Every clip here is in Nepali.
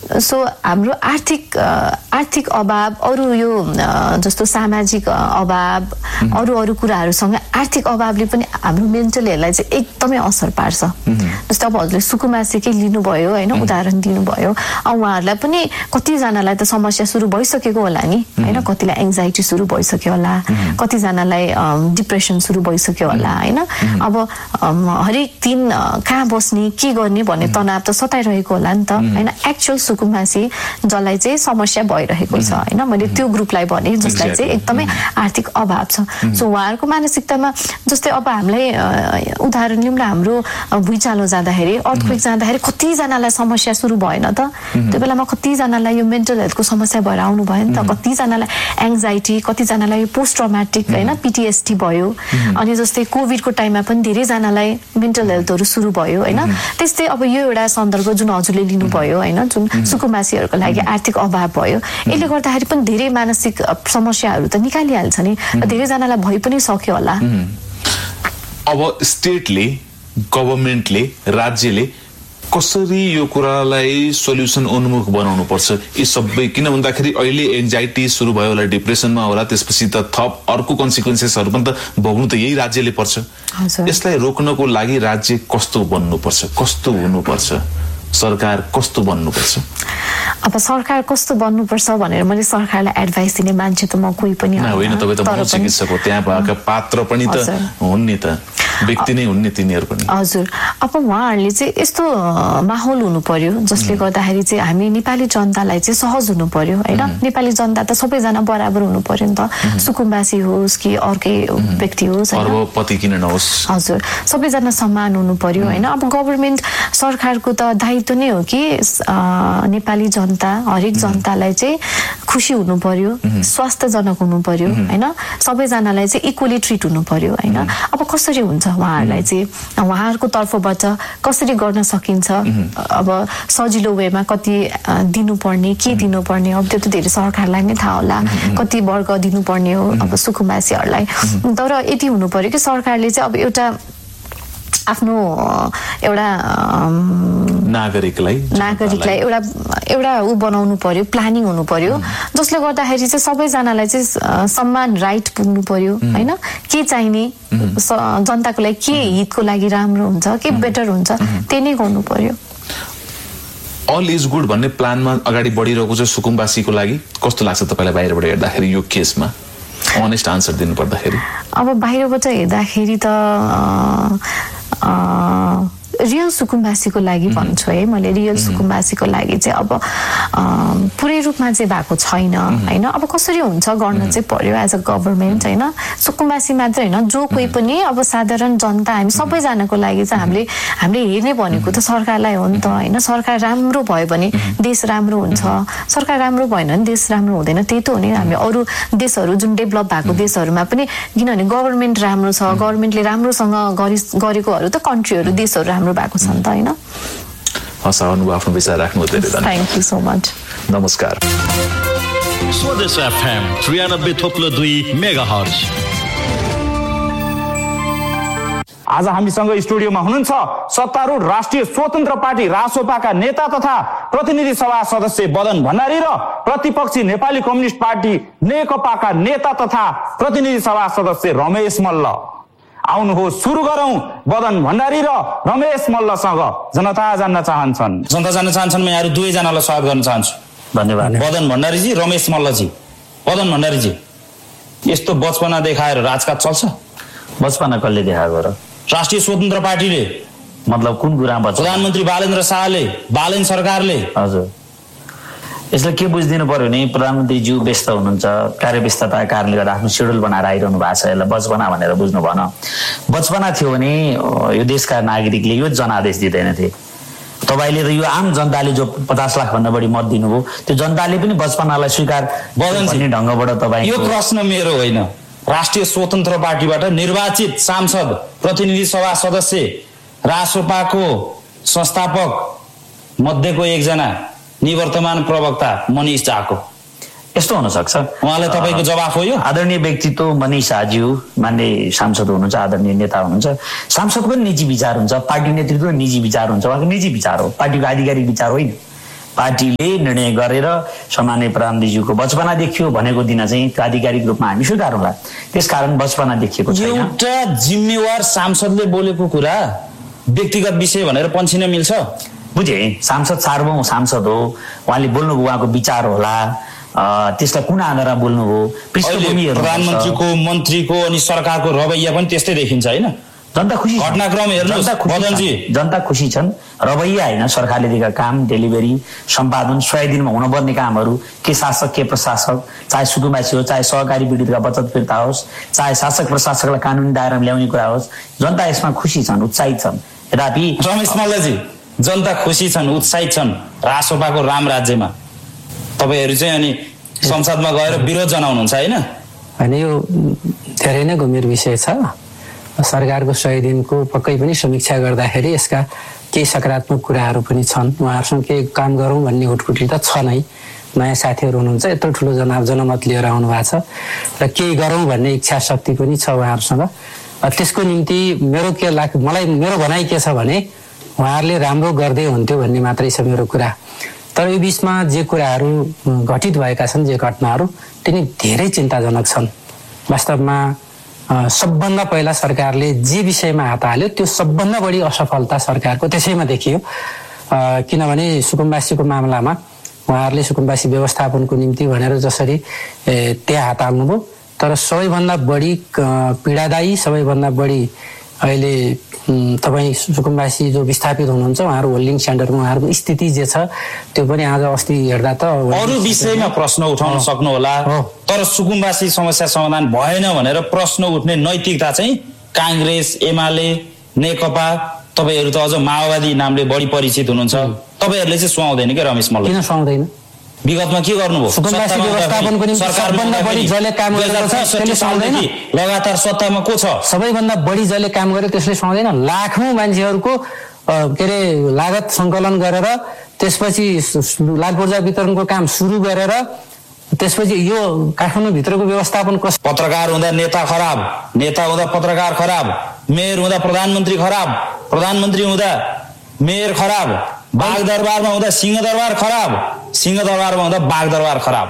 सो हाम्रो आर्थिक अभाव अरू यो जस्तो सामाजिक अभाव अरू कुराहरूसँग आर्थिक अभावले पनि हाम्रो मेन्टल हेल्थलाई चाहिँ एकदमै असर पार्छ। जस्तो अब हजुरले सुकुमासीकै लिनुभयो होइन, उदाहरण दिनुभयो, उहाँहरूलाई पनि कतिजनालाई त समस्या सुरु भइसकेको होला नि होइन, कतिलाई एङ्जाइटी सुरु भइसक्यो होला, कतिजनालाई डिप्रेसन सुरु भइसक्यो होला होइन। अब हरेक दिन कहाँ बस्ने के गर्ने भन्ने तनाव त सताइरहेको होला नि त होइन। एक्चुअल सुकुमासी जसलाई चाहिँ समस्या भइरहेको छ होइन, मैले त्यो ग्रुपलाई भने जसलाई चाहिँ एकदमै आर्थिक अभाव छ। सो उहाँहरूको मानसिकतामा जस्तै अब हामीलाई उदाहरण लिउँ न, हाम्रो भुइँचालो जाँदाखेरि अर्थक्वेक जाँदाखेरि कतिजनालाई समस्या सुरु भएन त, त्यो बेलामा कतिजनालाई यो मेन्टल हेल्थको समस्या भएर आउनु भयो नि त, कतिजनालाई एङ्जाइटी, कतिजनालाई पोस्ट ट्रमाटिक होइन पिटिएसडी भयो। अनि जस्तै कोभिडको टाइममा पनि धेरैजनालाई मेन्टल हेल्थहरू सुरु भयो होइन। त्यस्तै अब यो एउटा सन्दर्भ जुन हजुरले लिनुभयो होइन, जुन सुकुमासीहरूको लागि आर्थिक अभाव भयो, यसले गर्दाखेरि पनि धेरै मानसिक समस्याहरू त निकालिहाल्छ नि, धेरैजनालाई भइ पनि सक्यो होला। अब स्टेटले, गभर्मेन्टले, राज्यले कसरी यो कुरालाई सोल्युसन उन्मुख बनाउनु पर्छ यी सबै? किन भन्दाखेरि अहिले एन्जाइटी सुरु भयो होला, डिप्रेसनमा होला, त्यसपछि त थप अर्को कन्सिक्वेन्सेसहरू पनि त भोग्नु त यही राज्यले पर्छ। यसलाई रोक्नको लागि राज्य कस्तो बन्नुपर्छ, कस्तो हुनुपर्छ, सरकार कस्तो बन्नुपर्छ? अब सरकार कस्तो बन्नुपर्छ भनेर मैले सरकारलाई एडभाइस दिने मान्छे त म कोही पनि होइन। तपाईँ त मनोचिकित्सक हो, त्यहाँ भएका पात्र पनि त हुन् नि, त व्यक्ति नै हुन् नि तिनीहरू पनि। हजुर, अब उहाँहरूले चाहिँ यस्तो माहौल हुनु पर्यो जसले गर्दाखेरि चाहिँ हामी नेपाली जनतालाई चाहिँ सहज हुनु पर्यो होइन। नेपाली जनता त सबैजना बराबर हुनु पर्यो नि त, सुकुम्बासी होस् कि अर्कै व्यक्ति होस्, अरबपति किन नहोस्, हजुर सबैजना समान हुनु पर्यो होइन। अब गभर्मेन्ट सरकारको त दायित्व नै हो कि नेपाली जनता, हरेक जनतालाई चाहिँ खुसी हुनु पर्यो, स्वास्थ्यजनक हुनु पर्यो होइन, सबैजनालाई चाहिँ इक्वली ट्रिट हुनु पर्यो होइन। अब कसरी हुन्छ उहाँहरूलाई चाहिँ उहाँहरूको तर्फबाट कसरी गर्न सकिन्छ? अब सजिलो वेमा कति दिनुपर्ने, के दिनुपर्ने, अब त्यो त धेरै सरकारलाई नै थाहा होला कति वर्ग दिनुपर्ने हो अब सुकुम्बासीहरूलाई। तर यति हुनु पर्यो कि सरकारले चाहिँ अब एउटा आफ्नो एउटा नागरिकलाई एउटा ऊ बनाउनु पर्यो, प्लानिङ हुनु पर्यो जसले गर्दाखेरि चाहिँ सबैजनालाई चाहिँ समान राइट पुग्नु पर्यो होइन। के चाहिने जनताको लागि, के हितको लागि राम्रो हुन्छ, के बेटर हुन्छ, त्यही नै गर्नु पर्यो। अल इज गुड भन्ने प्लानमा अगाडि बढिरहेको छ सुकुम्बासीको लागि। कस्तो लाग्छ तपाईँलाई बाहिरबाट हेर्दाखेरि यो केसमा? अनेस्ट आन्सर दिनु पर्दाखेरि अब बाहिरबाट हेर्दाखेरि त रियल सुकुम्बासीको लागि भन्छु है मैले, रियल सुकुम्बासीको लागि चाहिँ अब पुरै रूपमा चाहिँ भएको छैन होइन। अब कसरी हुन्छ गर्न चाहिँ पर्यो एज अ गभर्मेन्ट होइन। सुकुम्बासी मात्र होइन, जो कोही पनि अब साधारण जनता हामी सबैजनाको लागि चाहिँ हामीले हेर्ने भनेको त सरकारलाई हो नि त होइन। सरकार राम्रो भयो भने देश राम्रो हुन्छ, सरकार राम्रो भएन भने देश राम्रो हुँदैन। त्यही त हो नि, हामी अरू देशहरू जुन डेभलप भएको देशहरूमा पनि किनभने गभर्मेन्ट राम्रो छ, गभर्मेन्टले राम्रोसँग गरेकोहरू त कन्ट्रीहरू देशहरू राम्रो भएको छ नि त होइन। हस्, आफ्नो विचार राख्नु धेरै धन्यवाद। Thank you so much. नमस्कार। स्वदेश एफएम 93.2 मेगाहर्ज। आज हामीसँग स्टुडियोमा हुनुहुन्छ सत्तारूढ राष्ट्रिय स्वतन्त्र पार्टी रासोपाका नेता तथा प्रतिनिधि सभा सदस्य बदन भण्डारी र प्रतिपक्षी नेपाली कम्युनिस्ट पार्टी नेकपाका नेता तथा प्रतिनिधि सभा सदस्य रमेश मल्ल। आउनुहोस् सुरु गरौं बदन भण्डारी र रमेश मल्लसँग। जनता जान्न चाहन्छन् म यहाँहरू दुवैजनालाई स्वागत गर्न चाहन्छु। धन्यवाद। बदन भण्डारीजी, रमेश मल्लजी। बदन भण्डारीजी, यस्तो बचपना देखाएर राजकाज चल्छ? बचपना कसले देखाएको र? राष्ट्रिय स्वतन्त्र पार्टीले, मतलब कुन कुरामा? प्रधानमन्त्री बालेन्द्र शाहले, बालेन सरकारले। हजुर, यसलाई के बुझिदिनु पर्यो भने प्रधानमन्त्रीज्यू व्यस्त हुनुहुन्छ, कार्यव्यस्तताका कारणले गर्दा आफ्नो सेड्युल बनाएर आइरहनु भएको छ। यसलाई बचपना भनेर बुझ्नु भएन। बचपना थियो भने यो देशका नागरिकले यो जनादेश दिँदैनथे। तपाईँले त यो आम जनताले जो 50 लाखभन्दा बढी मत दिनुभयो त्यो जनताले पनि बचपनालाई स्वीकार गर्ने ढङ्गबाट तपाईँ। यो प्रश्न मेरो होइन, राष्ट्रिय स्वतन्त्र पार्टीबाट निर्वाचित सांसद, प्रतिनिधि सभा सदस्य, रासोपाको संस्थापक मध्येको एकजना निवर्तमान प्रवक्ता मनिष झाको। यस्तो हुन सक्छ। उहाँलाई तपाईँको जवाफ हो यो? आदरणीय व्यक्तित्व मनिष झाज्यू मान्य सांसद हुनुहुन्छ, आदरणीय नेता हुनुहुन्छ। सांसदको पनि निजी विचार हुन्छ, पार्टी नेतृत्वको निजी विचार हुन्छ, उहाँको निजी विचार हो, पार्टीको आधिकारिक विचार होइन। पार्टीले निर्णय गरेर सम्माननीय प्रधानमन्त्रीज्यूको बचपना देखियो भनेको दिन चाहिँ त्यो आधिकारिक रूपमा हामी स्वीकारौँला। त्यसकारण बचपना देखिएको छैन। एउटा जिम्मेवार सांसदले बोलेको कुरा व्यक्तिगत विषय भनेर पन्छिन मिल्छ? बुझे, सांसद सार्वभौम सांसद हो, उहाँले बोल्नुभयो, उहाँको विचार होला, त्यसलाई कुन आधारमा बोल्नुभयो, पृष्ठभूमिहरू। प्रधानमन्त्रीको मन्त्रीको अनि सरकारको रवैया पनि त्यस्तै देखिन्छ होइन? जनता खुसी, घटनाक्रम हेर्नुहोस् मदनजी, जनता खुसी छन्। रवैया होइन, सरकारले दिएका काम, डेलिभरी, सम्पादन, 100 दिनमा हुनुपर्ने कामहरू, के शासक के प्रशासक, चाहे सुकुम्बासी हो, चाहे सहकारी पीडितका बचत फिर्ता होस्, चाहे शासक प्रशासकलाई कानुनी दायरामा ल्याउने कुरा होस्, जनता यसमा खुसी छन्, उत्साहित छन्। यद्यपि रमेश मल्लजी, जनता खुसी छन्, उत्साहित छन् रासोपाको राम राज्यमा, तपाईँहरू चाहिँ अनि संसदमा गएर विरोध जनाउनुहुन्छ होइन? होइन, यो धेरै नै गम्भीर विषय छ। सरकारको 100 दिनको पक्कै पनि समीक्षा गर्दाखेरि यसका केही सकारात्मक कुराहरू पनि छन्। उहाँहरूसँग केही काम गरौँ भन्ने हुटकुटी त छ नै। नयाँ साथीहरू हुनुहुन्छ, यत्रो ठुलो जनमत लिएर आउनु भएको छ र केही गरौँ भन्ने इच्छा शक्ति पनि छ उहाँहरूसँग। त्यसको निम्ति मलाई मेरो भनाइ के छ भने उहाँहरूले राम्रो गर्दै हुन्थ्यो भन्ने मात्रै छ मेरो कुरा। तर यो बिचमा जे कुराहरू घटित भएका छन्, जे घटनाहरू, तिनी धेरै चिन्ताजनक छन्। वास्तवमा सबभन्दा पहिला सरकारले जे विषयमा हात हाल्यो त्यो सबभन्दा बढी असफलता सरकारको त्यसैमा देखियो। किनभने सुकुम्बासीको मामलामा उहाँहरूले सुकुम्बासी व्यवस्थापनको निम्ति भनेर जसरी त्यहाँ हात हाल्नुभयो, तर सबैभन्दा बढी पीडादायी, सबैभन्दा बढी अहिले तपाईँ सुकुम्बासी जो विस्थापित हुनुहुन्छ उहाँहरू होल्डिङ सेन्टरमा उहाँहरूको स्थिति जे छ त्यो पनि आज अस्ति हेर्दा त अरू विषयमा प्रश्न उठाउन सक्नु होला, तर सुकुम्बासी समस्या समाधान भएन भनेर प्रश्न उठ्ने नैतिकता चाहिँ काङ्ग्रेस, एमाले, नेकपा, तपाईँहरू त अझ माओवादी नामले बढी परिचित हुनुहुन्छ, तपाईँहरूले चाहिँ सुहाउँदैन के रमेश मल्ल? किन सुहाउँदैन? विगतमा के गर्नुभयो? सुकुम्बासी व्यवस्थापनको निम्ति सबभन्दा बढी जसले काम गरेको छ त्यसले सुहाउँदैन? लगातार सत्तामा को छ? सबैभन्दा बढी जसले काम गर्यो त्यसले सुहाउँदैन? लाखौं मान्छेहरूको के अरे लागत सङ्कलन गरेर त्यसपछि लाल पूर्जा वितरणको काम सुरु गरेर त्यसपछि यो काठमाडौँभित्रको व्यवस्थापन कस्तो? पत्रकार हुँदा नेता खराब, नेता हुँदा पत्रकार खराब, मेयर हुँदा प्रधानमन्त्री खराब, प्रधानमन्त्री हुँदा मेयर खराब, बाघ दरबारमा हुँदा सिंह दरबार खराब, सिंह दरबारमा हुँदा बाघ दरबार खराब।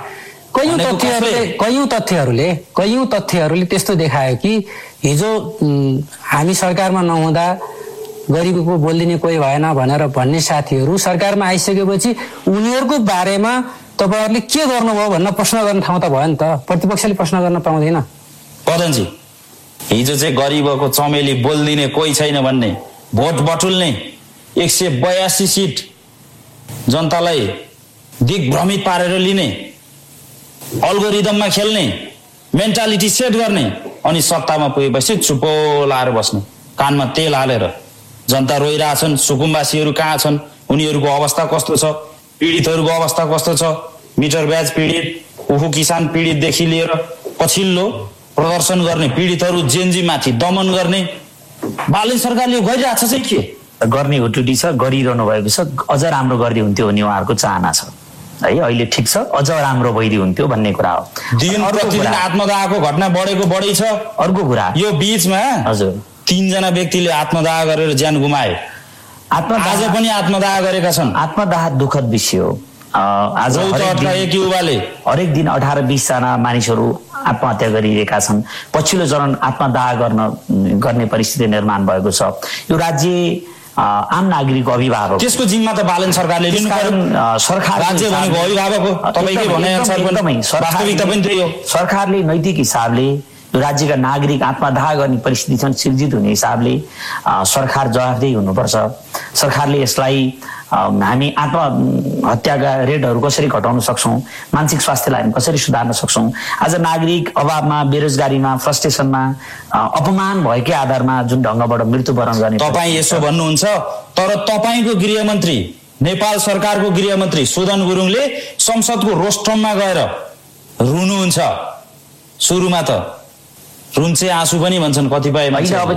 कयौं तथ्यहरूले त्यस्तो देखायो कि हिजो हामी सरकारमा नहुँदा गरिबको बोलिदिने कोही भएन भनेर भन्ने साथीहरू सरकारमा आइसकेपछि उनीहरूको बारेमा तपाईँहरूले के गर्नुभयो भन्न प्रश्न गर्ने ठाउँ त भयो नि त। प्रतिपक्षले प्रश्न गर्न पाउँदैन। पदनजी, हिजो चाहिँ गरिबको चमेली बोलिदिने कोही छैन भन्ने, भोट बटुल्ने 182 सिट जनतालाई दिग्भ्रमित पारेर लिने, अल्गोरिदममा खेल्ने, मेन्टालिटी सेट गर्ने, अनि सत्तामा पुगेपछि चुप्पो लाएर बस्ने, कानमा तेल हालेर। जनता रोइरहेछन्, सुकुम्बासीहरू कहाँ छन्, उनीहरूको अवस्था कस्तो छ, पीडितहरूको अवस्था कस्तो छ, मिटर ब्याज पीडित, उखु किसान पीडितदेखि लिएर पछिल्लो प्रदर्शन गर्ने पीडितहरू जेनजीमाथि दमन गर्ने बालन सरकारले गरिरहेछ चाहिँ के गर्ने हुटुटी छ, गरिरहनु भएको छ। अझ राम्रो गर्दै हुन्थ्यो भन्ने उहाँहरूको चाहना छ है। अहिले ठिक छ, अझ राम्रो भइदियो हुन्थ्यो भन्ने कुरा हो। दिन प्रतिदिन आत्मदाहको घटना बढेको बढै छ। अर्को कुरा, यो बीचमा हजुर 3 जना व्यक्तिले आत्मदाह गरेर ज्यान गुमाए, आज पनि आत्मदाह गरेका छन्। आत्मदाह दुःखद विषय हो। आज हरेक दिन 18-20 जना मानिसहरू आत्महत्या गरिरहेका छन्। पछिल्लो चरण आत्मदाह गर्ने परिस्थिति निर्माण भएको छ। यो राज्य आम नागरिकको अभिभावक, त्यसको जिम्मा त बालन सरकारले लिनु पर्यो। सरकार राज्य भनेको अभिभावक हो। तपाईकै भनाइअनुसार पनि वास्तविकता पनि त्यही हो। सरकारले नैतिक हिसाबले यो राज्यका नागरिक आत्मदाह गर्ने परिस्थिति छन् सिर्जित हुने हिसाबले सरकार जवाफदेही हुनुपर्छ। सरकारले यसलाई हामी आत्महत्याका रेटहरू कसरी घटाउन सक्छौँ, मानसिक स्वास्थ्यलाई हामी कसरी सुधार्न सक्छौँ। आज नागरिक अभावमा, बेरोजगारीमा, फ्रस्ट्रेसनमा, अपमान भएकै आधारमा जुन ढङ्गबाट मृत्युवरण गर्ने, तपाईँ यसो भन्नुहुन्छ, तर तपाईँको गृहमन्त्री, नेपाल सरकारको गृहमन्त्री सुदन गुरुङले संसदको रोस्टममा गएर रुनुहुन्छ। सुरुमा त रुन्चे आँसु पनि भन्छन् कतिपय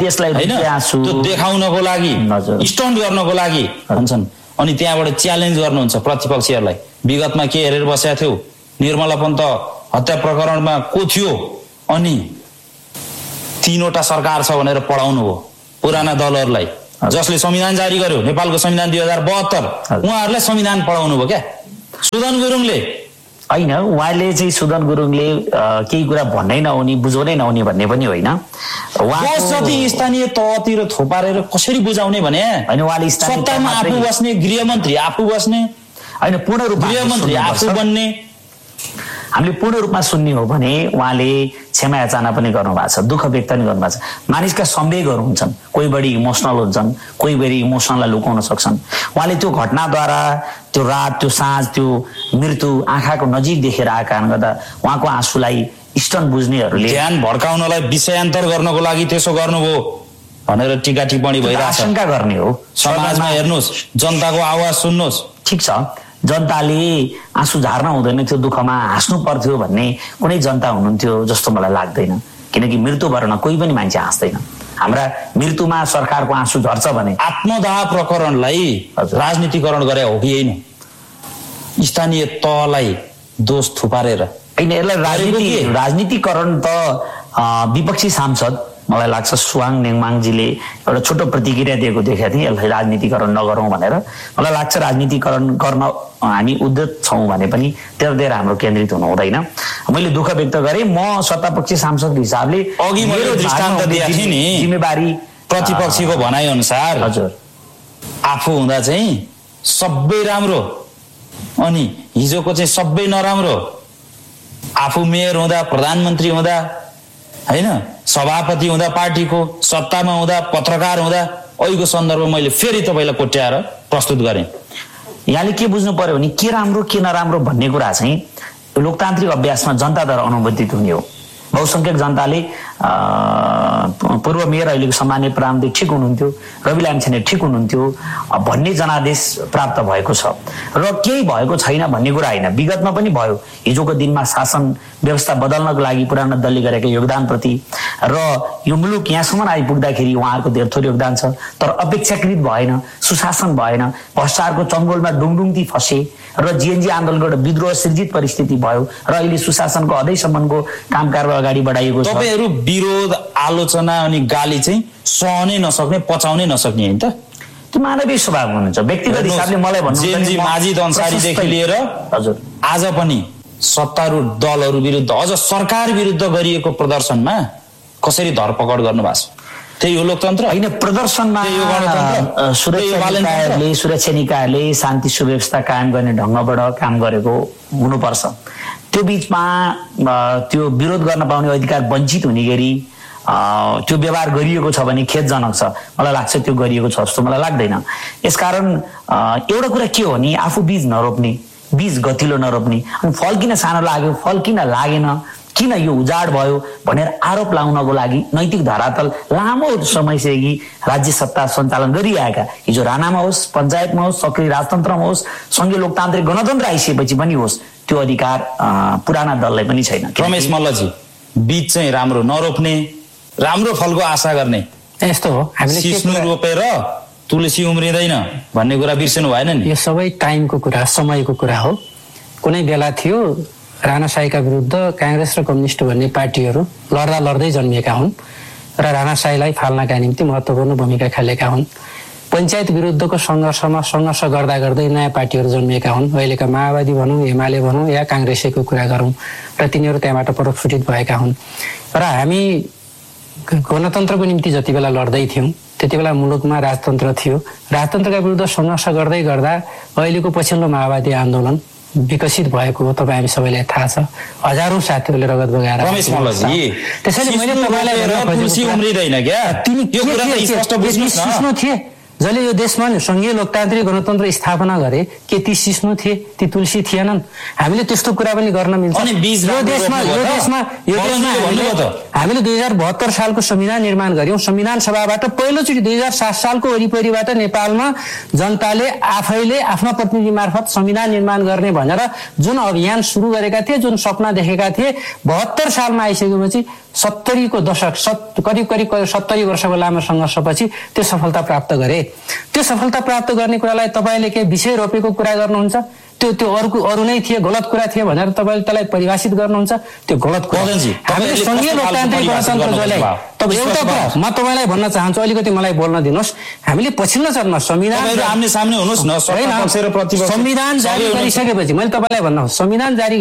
देखाउनको लागि, स्टन्ट गर्नको लागि भन्छन्, अनि त्यहाँबाट च्यालेन्ज गर्नुहुन्छ प्रतिपक्षीहरूलाई। विगतमा के हेरेर बसेका थियौ, निर्मला पन्त हत्या प्रकरणमा को थियो, अनि 3वटा सरकार छ भनेर पढाउनु हो पुराना दलहरूलाई, जसले संविधान जारी गर्यो, नेपालको संविधान 2072, उहाँहरूलाई संविधान पढाउनु भयो क्या। सुदन गुरुङले होइन, उहाँले चाहिँ सुदन गुरुङले केही कुरा भन्नै नहुने बुझाउनै नहुने भन्ने पनि होइन। जति स्थानीय तहतिर थोपारेर कसरी बुझाउने भने होइन, उहाँले सत्तामा आफू बस्ने, गृहमन्त्री आफू बस्ने, होइन पूर्ण रूपमा गृहमन्त्री आफू बन्ने। हामीले पूर्ण रूपमा सुन्ने हो भने उहाँले क्षमा याचना पनि गर्नुभएको छ, दुःख व्यक्त पनि गर्नुभएको छ। मानिसका संवेगहरू हुन्छन्, कोही बढी इमोसनल हुन्छन्, कोही बढी इमोसनलाई लुकाउन सक्छन्। उहाँले त्यो घटनाद्वारा त्यो रात, त्यो साँझ, त्यो मृत्यु आँखाको नजिक देखेर आएको कारणले गर्दा उहाँको आँसुलाई स्टन बुझ्नेहरूले ध्यान भड्काउनलाई विषयान्तर गर्नको लागि त्यसो गर्नुभयो भनेर टीका टिप्पणी भइरहेछ। आशंका गर्ने हो। समाजमा हेर्नुहोस्, जनताको आवाज सुन्नुहोस्। ठिक छ, जनताले आँसु झार्न हुँदैन थियो, दुःखमा हाँस्नु पर्थ्यो भन्ने कुनै जनता हुनुहुन्थ्यो जस्तो मलाई लाग्दैन। किनकि मृत्यु भरमा कोही पनि मान्छे हाँस्दैन। हाम्रा मृत्युमा सरकारको आँसु झर्छ भने आत्मदाह प्रकरणलाई राजनीतिकरण गरे हो कि होइन? स्थानीय तहलाई दोष थुपारेर होइन, यसलाई राजनीतिकरण त विपक्षी सांसद मलाई लाग्छ सुवाङ नेङमाङजीले एउटा छोटो प्रतिक्रिया दिएको देखेको थिएँ, यसलाई राजनीतिकरण नगरौँ भनेर। मलाई लाग्छ राजनीतिकरण गर्न हामी उद्यत छौँ भने पनि त्यतातिर हाम्रो केन्द्रित हुनु हुँदैन। मैले दुःख व्यक्त गरेँ, म सत्तापक्षी सांसदको हिसाबले अघि मैले दृष्टान्त दिएको थिएँ नि, जिम्मेवारी प्रतिपक्षीको भनाइ अनुसार हजुर आफू हुँदा चाहिँ सबै राम्रो अनि हिजोको चाहिँ सबै नराम्रो। आफू मेयर हुँदा, प्रधानमन्त्री हुँदा, होइन सभापति हुँदा, पार्टीको सत्तामा हुँदा, पत्रकार हुँदा, अहिलेको सन्दर्भ मैले फेरि तपाईँलाई कोट्याएर प्रस्तुत गरेँ। यहाँले के बुझ्नु पर्यो भने के राम्रो के नराम्रो भन्ने कुरा चाहिँ लोकतान्त्रिक अभ्यासमा जनताद्वारा अनुमोदित हुने हो। बहुसंख्यक जनताले पूर्व मेयर अहिलेको सम्मान्य प्रधानमन्त्री ठिक हुनुहुन्थ्यो, रवि लामिछाने ठिक हुनुहुन्थ्यो भन्ने जनादेश प्राप्त भएको छ र केही भएको छैन भन्ने कुरा होइन। विगतमा पनि भयो, हिजोको दिनमा शासन व्यवस्था बदल्नको लागि पुरानो दलले गरेको योगदानप्रति र यो मुलुक यहाँसम्म आइपुग्दाखेरि उहाँहरूको धेरै थोर योगदान छ। तर अपेक्षाकृत भएन, सुशासन भएन, भ्रष्टाचारको चङ्गोलमा डुङडुङती फसे र जिएनजी आन्दोलनबाट विद्रोह सृजित परिस्थिति भयो र अहिले सुशासनको अझैसम्मको काम कारबार अगाडि बढाइएको छ। तपाईँहरू विरोध, आलोचना अनि गाली चाहिँ सहनै नसक्ने, पचाउनै नसक्ने होइन त? त्यो मानवीय स्वभाव हुनुहुन्छ। व्यक्तिगत हिसाबले मलाई भन्नु जेएनजी माजिद अन्सारीदेखि लिएर हजुर आज पनि सत्तारूढ दलहरू विरुद्ध, अझ सरकार विरुद्ध गरिएको प्रदर्शनमा कसरी धरपकड गर्नु भएको छ? त्यही हो लोकतन्त्र होइन? प्रदर्शनमा सुरक्षा निकायहरूले शान्ति सुव्यवस्था कायम गर्ने ढङ्गबाट काम गरेको हुनुपर्छ। त्यो बिचमा त्यो विरोध गर्न पाउने अधिकार वञ्चित हुने गरी त्यो व्यवहार गरिएको छ भने खेदजनक छ। मलाई लाग्छ त्यो गरिएको छ जस्तो मलाई लाग्दैन। यसकारण एउटा कुरा के हो भने आफू बीज नरोप्ने, बीज गतिलो नरोप्ने, अनि फल किन सानो लाग्यो, फल किन लागेन, किन यो उजाड भयो भनेर आरोप लगाउनको लागि नैतिक धरातल लामो समयदेखि राज्य सत्ता सञ्चालन गरिआएका, हिजो राणामा होस्, पञ्चायतमा होस्, सक्रिय राजतन्त्रमा होस्, सङ्घीय लोकतान्त्रिक गणतन्त्र आइसकेपछि पनि होस्, त्यो अधिकार पुराना दललाई पनि छैन। रमेश मल्लजी, बीज चाहिँ राम्रो नरोप्ने, राम्रो फलको आशा गर्ने, यस्तो हो। हामीले सिस्नु रोपेर तुलसी उम्रिँदैन भन्ने कुरा बिर्सनु भएन नि? यो सबै टाइमको कुरा, समयको कुरा हो। कुनै बेला थियो राणा साईका विरुद्ध काङ्ग्रेस र कम्युनिस्ट भन्ने पार्टीहरू लड्दा लड्दै जन्मिएका हुन् र राणा साईलाई फाल्नका निम्ति महत्त्वपूर्ण भूमिका खेलेका हुन्। पञ्चायत विरुद्धको सङ्घर्षमा सङ्घर्ष गर्दा गर्दै नयाँ पार्टीहरू जन्मिएका हुन्। अहिलेका माओवादी भनौँ, एमाले भनौँ या काङ्ग्रेसैको कुरा गरौँ, र तिनीहरू त्यहाँबाट प्रस्फुटित भएका हुन्। र हामी गणतन्त्रको निम्ति जति बेला लड्दै थियौँ त्यति बेला मुलुकमा राजतन्त्र थियो। राजतन्त्रका विरुद्ध सङ्घर्ष गर्दै गर्दा अहिलेको पछिल्लो माओवादी आन्दोलन विकसित भएको हो। तपाईँ हामी सबैलाई थाहा छ, हजारौं साथीहरूले रगत बगाएर। त्यसैले मैले तपाईलाई थिए जसले यो देशमा संघीय लोकतान्त्रिक गणतन्त्र स्थापना गरे, के ती सिस्नु थिए, ती तुलसी थिएनन्? हामीले त्यस्तो कुरा पनि गर्न मिल्छ। हामीले 2072 सालको संविधान निर्माण गर्यौं। संविधान सभाबाट पहिलोचोटि 2007 सालको वरिपरिबाट नेपालमा जनताले आफैले आफ्ना प्रतिनिधि मार्फत संविधान निर्माण गर्ने भनेर जुन अभियान सुरु गरेका थिए, जुन सपना देखेका थिए, 72 सालमा आइसकेपछि 70 को दशक, करिब 70 वर्षको लामो सङ्घर्षपछि त्यो सफलता प्राप्त गरे। त्यो सफलता प्राप्त गर्ने कुरालाई तपाईँले के विषय रोपेको कुरा गर्नुहुन्छ? त्यो अरू नै थिए, गलत कुरा थिए भनेर तपाईँले त्यसलाई परिभाषित गर्नुहुन्छ, त्यो गलत कुरा। हामीले सङ्घीय लोकतान्त्रिक गणतन्त्र जसलाई एउटा कुरा म तपाईँलाई भन्न चाहन्छु, अलिकति मलाई बोल्न दिनुहोस्। हामीले पछिल्लो चरणमा संविधान जारी गरिसकेपछि, मैले तपाईँलाई भन्न संविधान जारी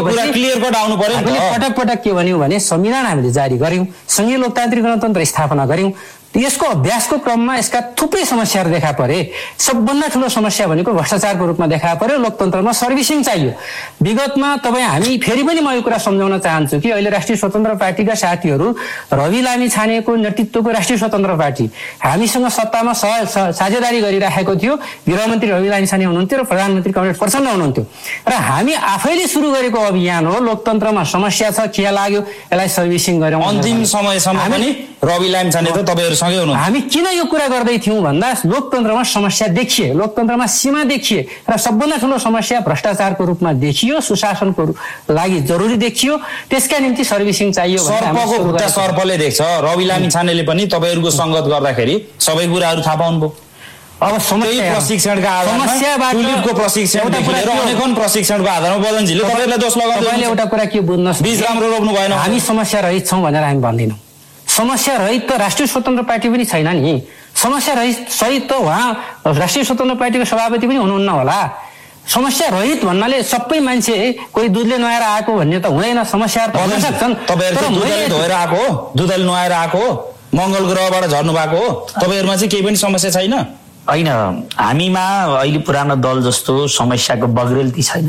पटक पटक के भन्यौँ भने संविधान हामीले जारी गर्यौँ, सङ्घीय लोकतान्त्रिक गणतन्त्र स्थापना गर्यौँ। यसको अभ्यासको क्रममा यसका थुप्रै समस्याहरू देखा परे। सबभन्दा ठुलो समस्या भनेको भ्रष्टाचारको रूपमा देखा पर्यो। लोकतन्त्रमा सर्भिसिङ चाहियो। विगतमा हामी फेरि पनि म यो कुरा सम्झाउन चाहन्छु कि अहिले राष्ट्रिय स्वतन्त्र पार्टीका साथीहरू, रवि लामी छानेको नेतृत्वको राष्ट्रिय स्वतन्त्र पार्टी हामीसँग सत्तामा साझेदारी गरिराखेको थियो। गृहमन्त्री रवि लामी छाने हुनुहुन्थ्यो र प्रधानमन्त्री कमरेड प्रचण्ड हुनुहुन्थ्यो। र हामी आफैले सुरु गरेको अभियान हो। लोकतन्त्रमा समस्या छ, के लाग्यो, यसलाई सर्भिसिङ गरौँ। अन्तिम समयसम्म पनि रवि लामी छाने त तपाईँहरू हामी किन यो कुरा गर्दै थियौँ भन्दा लोकतन्त्रमा समस्या देखिए, लोकतन्त्रमा सीमा देखिए र सबभन्दा ठुलो समस्या भ्रष्टाचारको रूपमा देखियो, सुशासनको लागि जरुरी देखियो। त्यसका निम्ति सर्भिसिङ चाहियो। सर्पको खुट्टा सर्पले देख्छ। रवि लामी छानेले पनि तपाईँहरूको संगत गर्दाखेरि सबै कुराहरू थाहा पाउनुभयो। अब प्रशिक्षणका आधारमा, टुलिपको प्रशिक्षणदेखि लिएर अनेकौं प्रशिक्षणको आधारमा बदनजीले तपाईँलाई दोष लगाउँदै एउटा कुरा के बुझ्नुहोस्, बीज राम्रो रोप्नु भएन। हामी समस्या रहित छौँ भनेर हामी भन्दैनौँ। समस्या रहित त राष्ट्रिय स्वतन्त्र पार्टी पनि छैन नि। समस्या रहित त उहाँ राष्ट्रिय स्वतन्त्र पार्टीको सभापति पनि हुनुहुन्न होला। समस्या रहित भन्नाले सबै मान्छे कोही दुधले नुहाएर आएको भन्ने त हुँदैन। समस्याहरू त हुन सक्छन्। तपाईँहरू धोएर आएको हो, दुधले नुहाएर आएको हो, मङ्गल ग्रहबाट झर्नु भएको हो, तपाईँहरूमा चाहिँ केही पनि समस्या छैन? होइन, हामीमा अहिले पुरानो दल जस्तो समस्याको बग्रेलती छैन।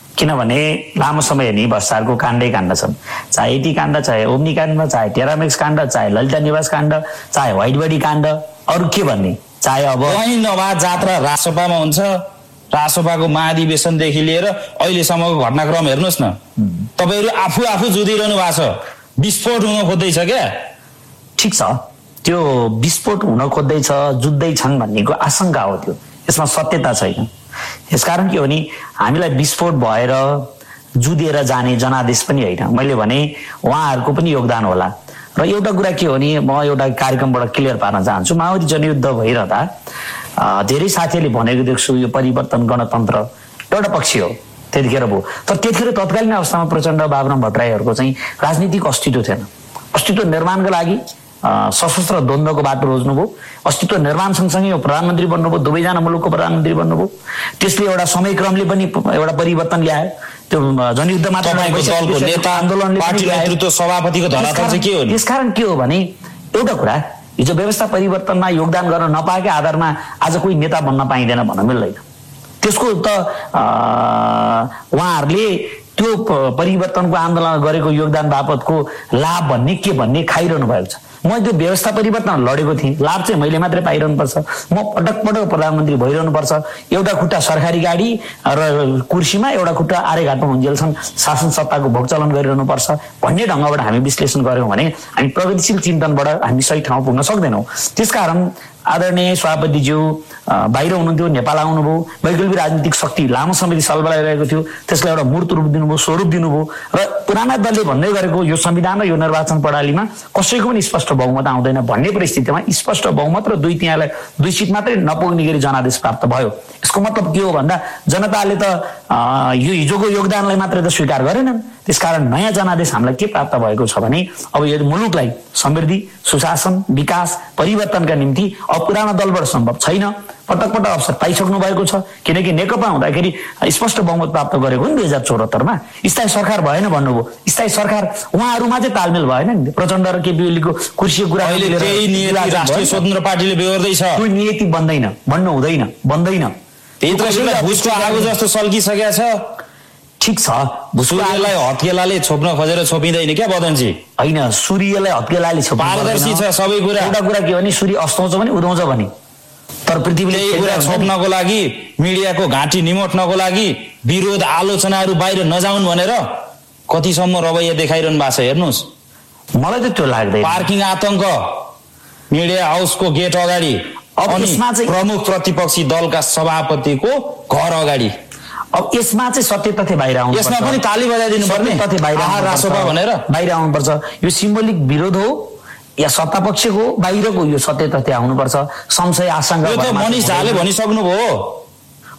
किनभने लामो समय हेर्ने भ्रष्टाचारको काण्डै काण्ड छन्। चाहे एटी काण्ड, चाहे ओम्नी काण्ड, चाहे टेरामेक्स काण्ड, चाहे ललिता निवास काण्ड, चाहे व्हाइट बडी काण्ड, अरू के भन्ने, चाहे अब नभए जात्रा रासोपामा हुन्छ। रासोपाको महाधिवेशनदेखि लिएर अहिलेसम्मको घटनाक्रम हेर्नुहोस् न। तपाईँहरू आफू जुधिरहनु भएको छ। विस्फोट हुन खोज्दैछ क्या? ठिक छ, त्यो विस्फोट हुन खोज्दैछ, जुझ्दैछन् भन्नेको आशंका हो। त्यो यसमा सत्यता छैन। यसकारण के हो नि, हामीलाई विस्फोट भएर जुधेर जाने जनादेश पनि होइन। मैले भने उहाँहरूको पनि योगदान होला। र एउटा कुरा के हो नि, म एउटा कार्यक्रमबाट क्लियर पार्न चाहन्छु। माओवादी जनयुद्ध भइरहँदा धेरै साथीहरूले भनेको देख्छु यो परिवर्तन गणतन्त्र एउटा पक्ष हो, त्यतिखेर भयो। तर त्यतिखेर तत्कालीन अवस्थामा प्रचण्ड, बाबुराम भट्टराईहरूको चाहिँ राजनीतिक अस्तित्व थिएन। अस्तित्व निर्माणको लागि सशस्त्र द्वन्द्वको बाटो रोज्नुभयो। अस्तित्व निर्माण सँगसँगै प्रधानमन्त्री बन्नुभयो, दुवैजना मुलुकको प्रधानमन्त्री बन्नुभयो। त्यसले एउटा समयक्रमले पनि एउटा परिवर्तन ल्यायो। त्यो जनयुद्ध मात्र आन्दोलनले सभापतिको धरातल चाहिँ के हो? त्यसकारण के हो भने एउटा कुरा, हिजो व्यवस्था परिवर्तनमा योगदान गर्न नपाएकै आधारमा आज कोही नेता बन्न पाइँदैन भन्न मिल्दैन। त्यसको त उहाँहरूले त्यो परिवर्तनको आन्दोलन गरेको योगदान बापतको लाभ भन्ने के भन्ने खाइरहनु भएको छ। म त्यो व्यवस्था परिवर्तन लडेको थिएँ, लाभ चाहिँ मैले मात्रै पाइरहनु पर्छ, म पटक पटक प्रधानमन्त्री भइरहनु पर्छ, एउटा खुट्टा सरकारी गाडी र कुर्सीमा, एउटा खुट्टा आर्यघाटमा हुन्जेलसम्म शासन सत्ताको भोगचलन गरिरहनु पर्छ भन्ने ढङ्गबाट हामी विश्लेषण गऱ्यौँ भने हामी प्रगतिशील चिन्तनबाट हामी सही ठाउँ पुग्न सक्दैनौँ। त्यसकारण आदरणीय सभापतिज्यू बाहिर हुनुहुन्थ्यो, नेपाल आउनुभयो, वैकल्पिक राजनीतिक शक्ति लामो समयदेखि सलबलाइरहेको थियो, त्यसलाई एउटा मूर्त रूप दिनुभयो, स्वरूप दिनुभयो। र पुराना दलले भन्दै गरेको यो संविधान र यो निर्वाचन प्रणालीमा कसैको पनि स्पष्ट बहुमत आउँदैन भन्ने परिस्थितिमा स्पष्ट बहुमत र दुई सिट मात्रै नपुग्ने गरी जनादेश प्राप्त भयो। यसको मतलब के हो भन्दा जनताले त यो हिजोको योगदानलाई मात्रै त स्वीकार गरेनन्। त्यसकारण नयाँ जनादेश हामीलाई के प्राप्त भएको छ भने अब यो मुलुकलाई समृद्धि, सुशासन, विकास, परिवर्तनका निम्ति अब पुरानो दलबाट सम्भव छैन। पटक पटक अवसर पाइसक्नु भएको छ, किनकि नेकपा हुँदाखेरि स्पष्ट बहुमत प्राप्त गरेको नि 2074मा। स्थायी सरकार भएन भन्नुभयो। स्थायी सरकार उहाँहरूमा चाहिँ तालमेल भएन नि। प्रचण्ड र केपी ओलीको कुर्सीको कुरा राष्ट्रिय स्वतन्त्र पार्टीले बेहोर्दैछ। त्यो नियति बन्दैन, बन्न हुँदैन, बन्दैन। भुसको आगो जस्तो सल्किसकेको छ। ठिक छ, सूर्यलाई हत्केलाले छोप्न खोजेर छोपिँदैन क्या बदनजी? होइन, सूर्यलाई हत्केलाले पारदर्शी छ सबै कुरा। एउटा कुरा के भने सूर्य अस्ताउँछ भने उदाउँछ भने, तर पृथ्वीले कुरा छोप्नको लागि, मिडियाको घाँटी निमोट्नको लागि, विरोध आलोचनाहरू बाहिर नजाउन् भनेर कतिसम्म रवैया देखाइरहनु भएको छ हेर्नुहोस्। मलाई त त्यो लाग्दैन। पार्किङ आतंक मिडिया हाउसको गेट अगाडि, प्रमुख प्रतिपक्षी दलका सभापतिको घर अगाडि। अब यसमा चाहिँ सत्य तथ्य बाहिर आउनु, यसमा पनि ताली बजाइदिनु पर्ने, तथ्य भनेर बाहिर आउनुपर्छ। यो सिम्बोलिक विरोध हो या सत्ता पक्षको बाहिरको यो सत्य तथ्य आउनुपर्छ। संशय, आशंका मनिष झाले भनिसक्नुभयो।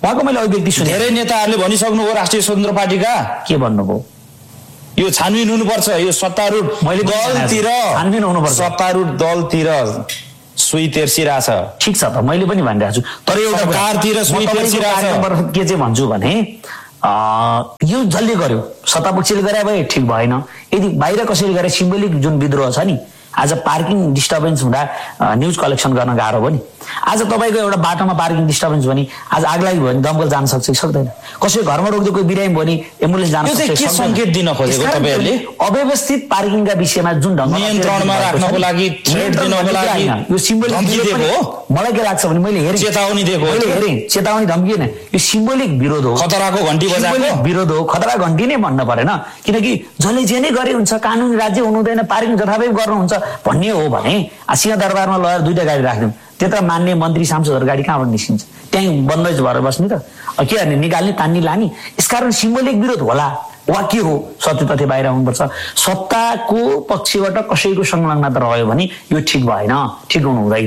उहाँको मैले अभिव्यक्ति सुने। धेरै नेताहरूले भनिसक्नुभयो राष्ट्रिय स्वतन्त्र पार्टीका के भन्नुभयो? यो छानबिन हुनुपर्छ, यो सत्तारूढ दलतिर छानबिन हुनुपर्छ, सत्तारूढ दलतिर सुई तेर्सिरहेछ। ठिक छ त, मैले पनि भनिरहेको छु, तर एउटा कारतिर सुई तेर्सिरहेछ। के चाहिँ भन्छु भने यो जसले गर्यो सत्तापक्षले गरे भए ठिक भएन, यदि बाहिर कसैले गरे सिम्बोलिक जुन विद्रोह छ नि, आज पार्किङ डिस्टर्बेन्स हुँदा न्युज कलेक्सन गर्न गाह्रो भयो नि। आज तपाईँको एउटा बाटोमा पार्किङ डिस्टर्बेन्स भयो नि, आज आग लागि भयो भने दमकल जान सक्छ कि सक्दैन? कसैको घरमा रोक्दै कोही बिरामी भयो नि एम्बुलेन्स जान सक्छ? के सङ्केत दिन खोजेको तपाईँहरूले? अव्यवस्थित पार्किङका विषयमा जुन ढङ्ग नियन्त्रणमा राख्नको लागि, थ्रेट दिनको लागि यो सिम्बोलिक दिएको हो। मलाई के लाग्छ भने मैले हेरेँ, चेतावनी दिएको, मैले हेरेँ, चेतावनी धम्की होइन, यो सिम्बोलिक विरोध हो, खतराको घन्टी बजाएको विरोध हो। खतरा घन्टी नै भन्न परेन, किनकि जसले जे नै गरे हुन्छ, कानुनी राज्य हुनु हुँदैन, पार्किङ जथाभावी गर्नुहुन्छ भन्ने हो भने सिंहदरबारमा लगेर 2टा गाडी राखिदिउँ, त्यत्र मान्ने मन्त्री सांसदहरू गाडी कहाँबाट निस्किन्छ? त्यहीँ बन्दैछ भएर बस्ने त? के गर्ने, निकाल्ने, तान्ने, लाने? यसकारण सिम्बोलिक विरोध होला वा के हो? सत्य तथ्य बाहिर आउनुपर्छ। सत्ताको पक्षबाट कसैको संलग्नता रह्यो भने यो ठिक भएन, ठिक हुनु हुँदैन।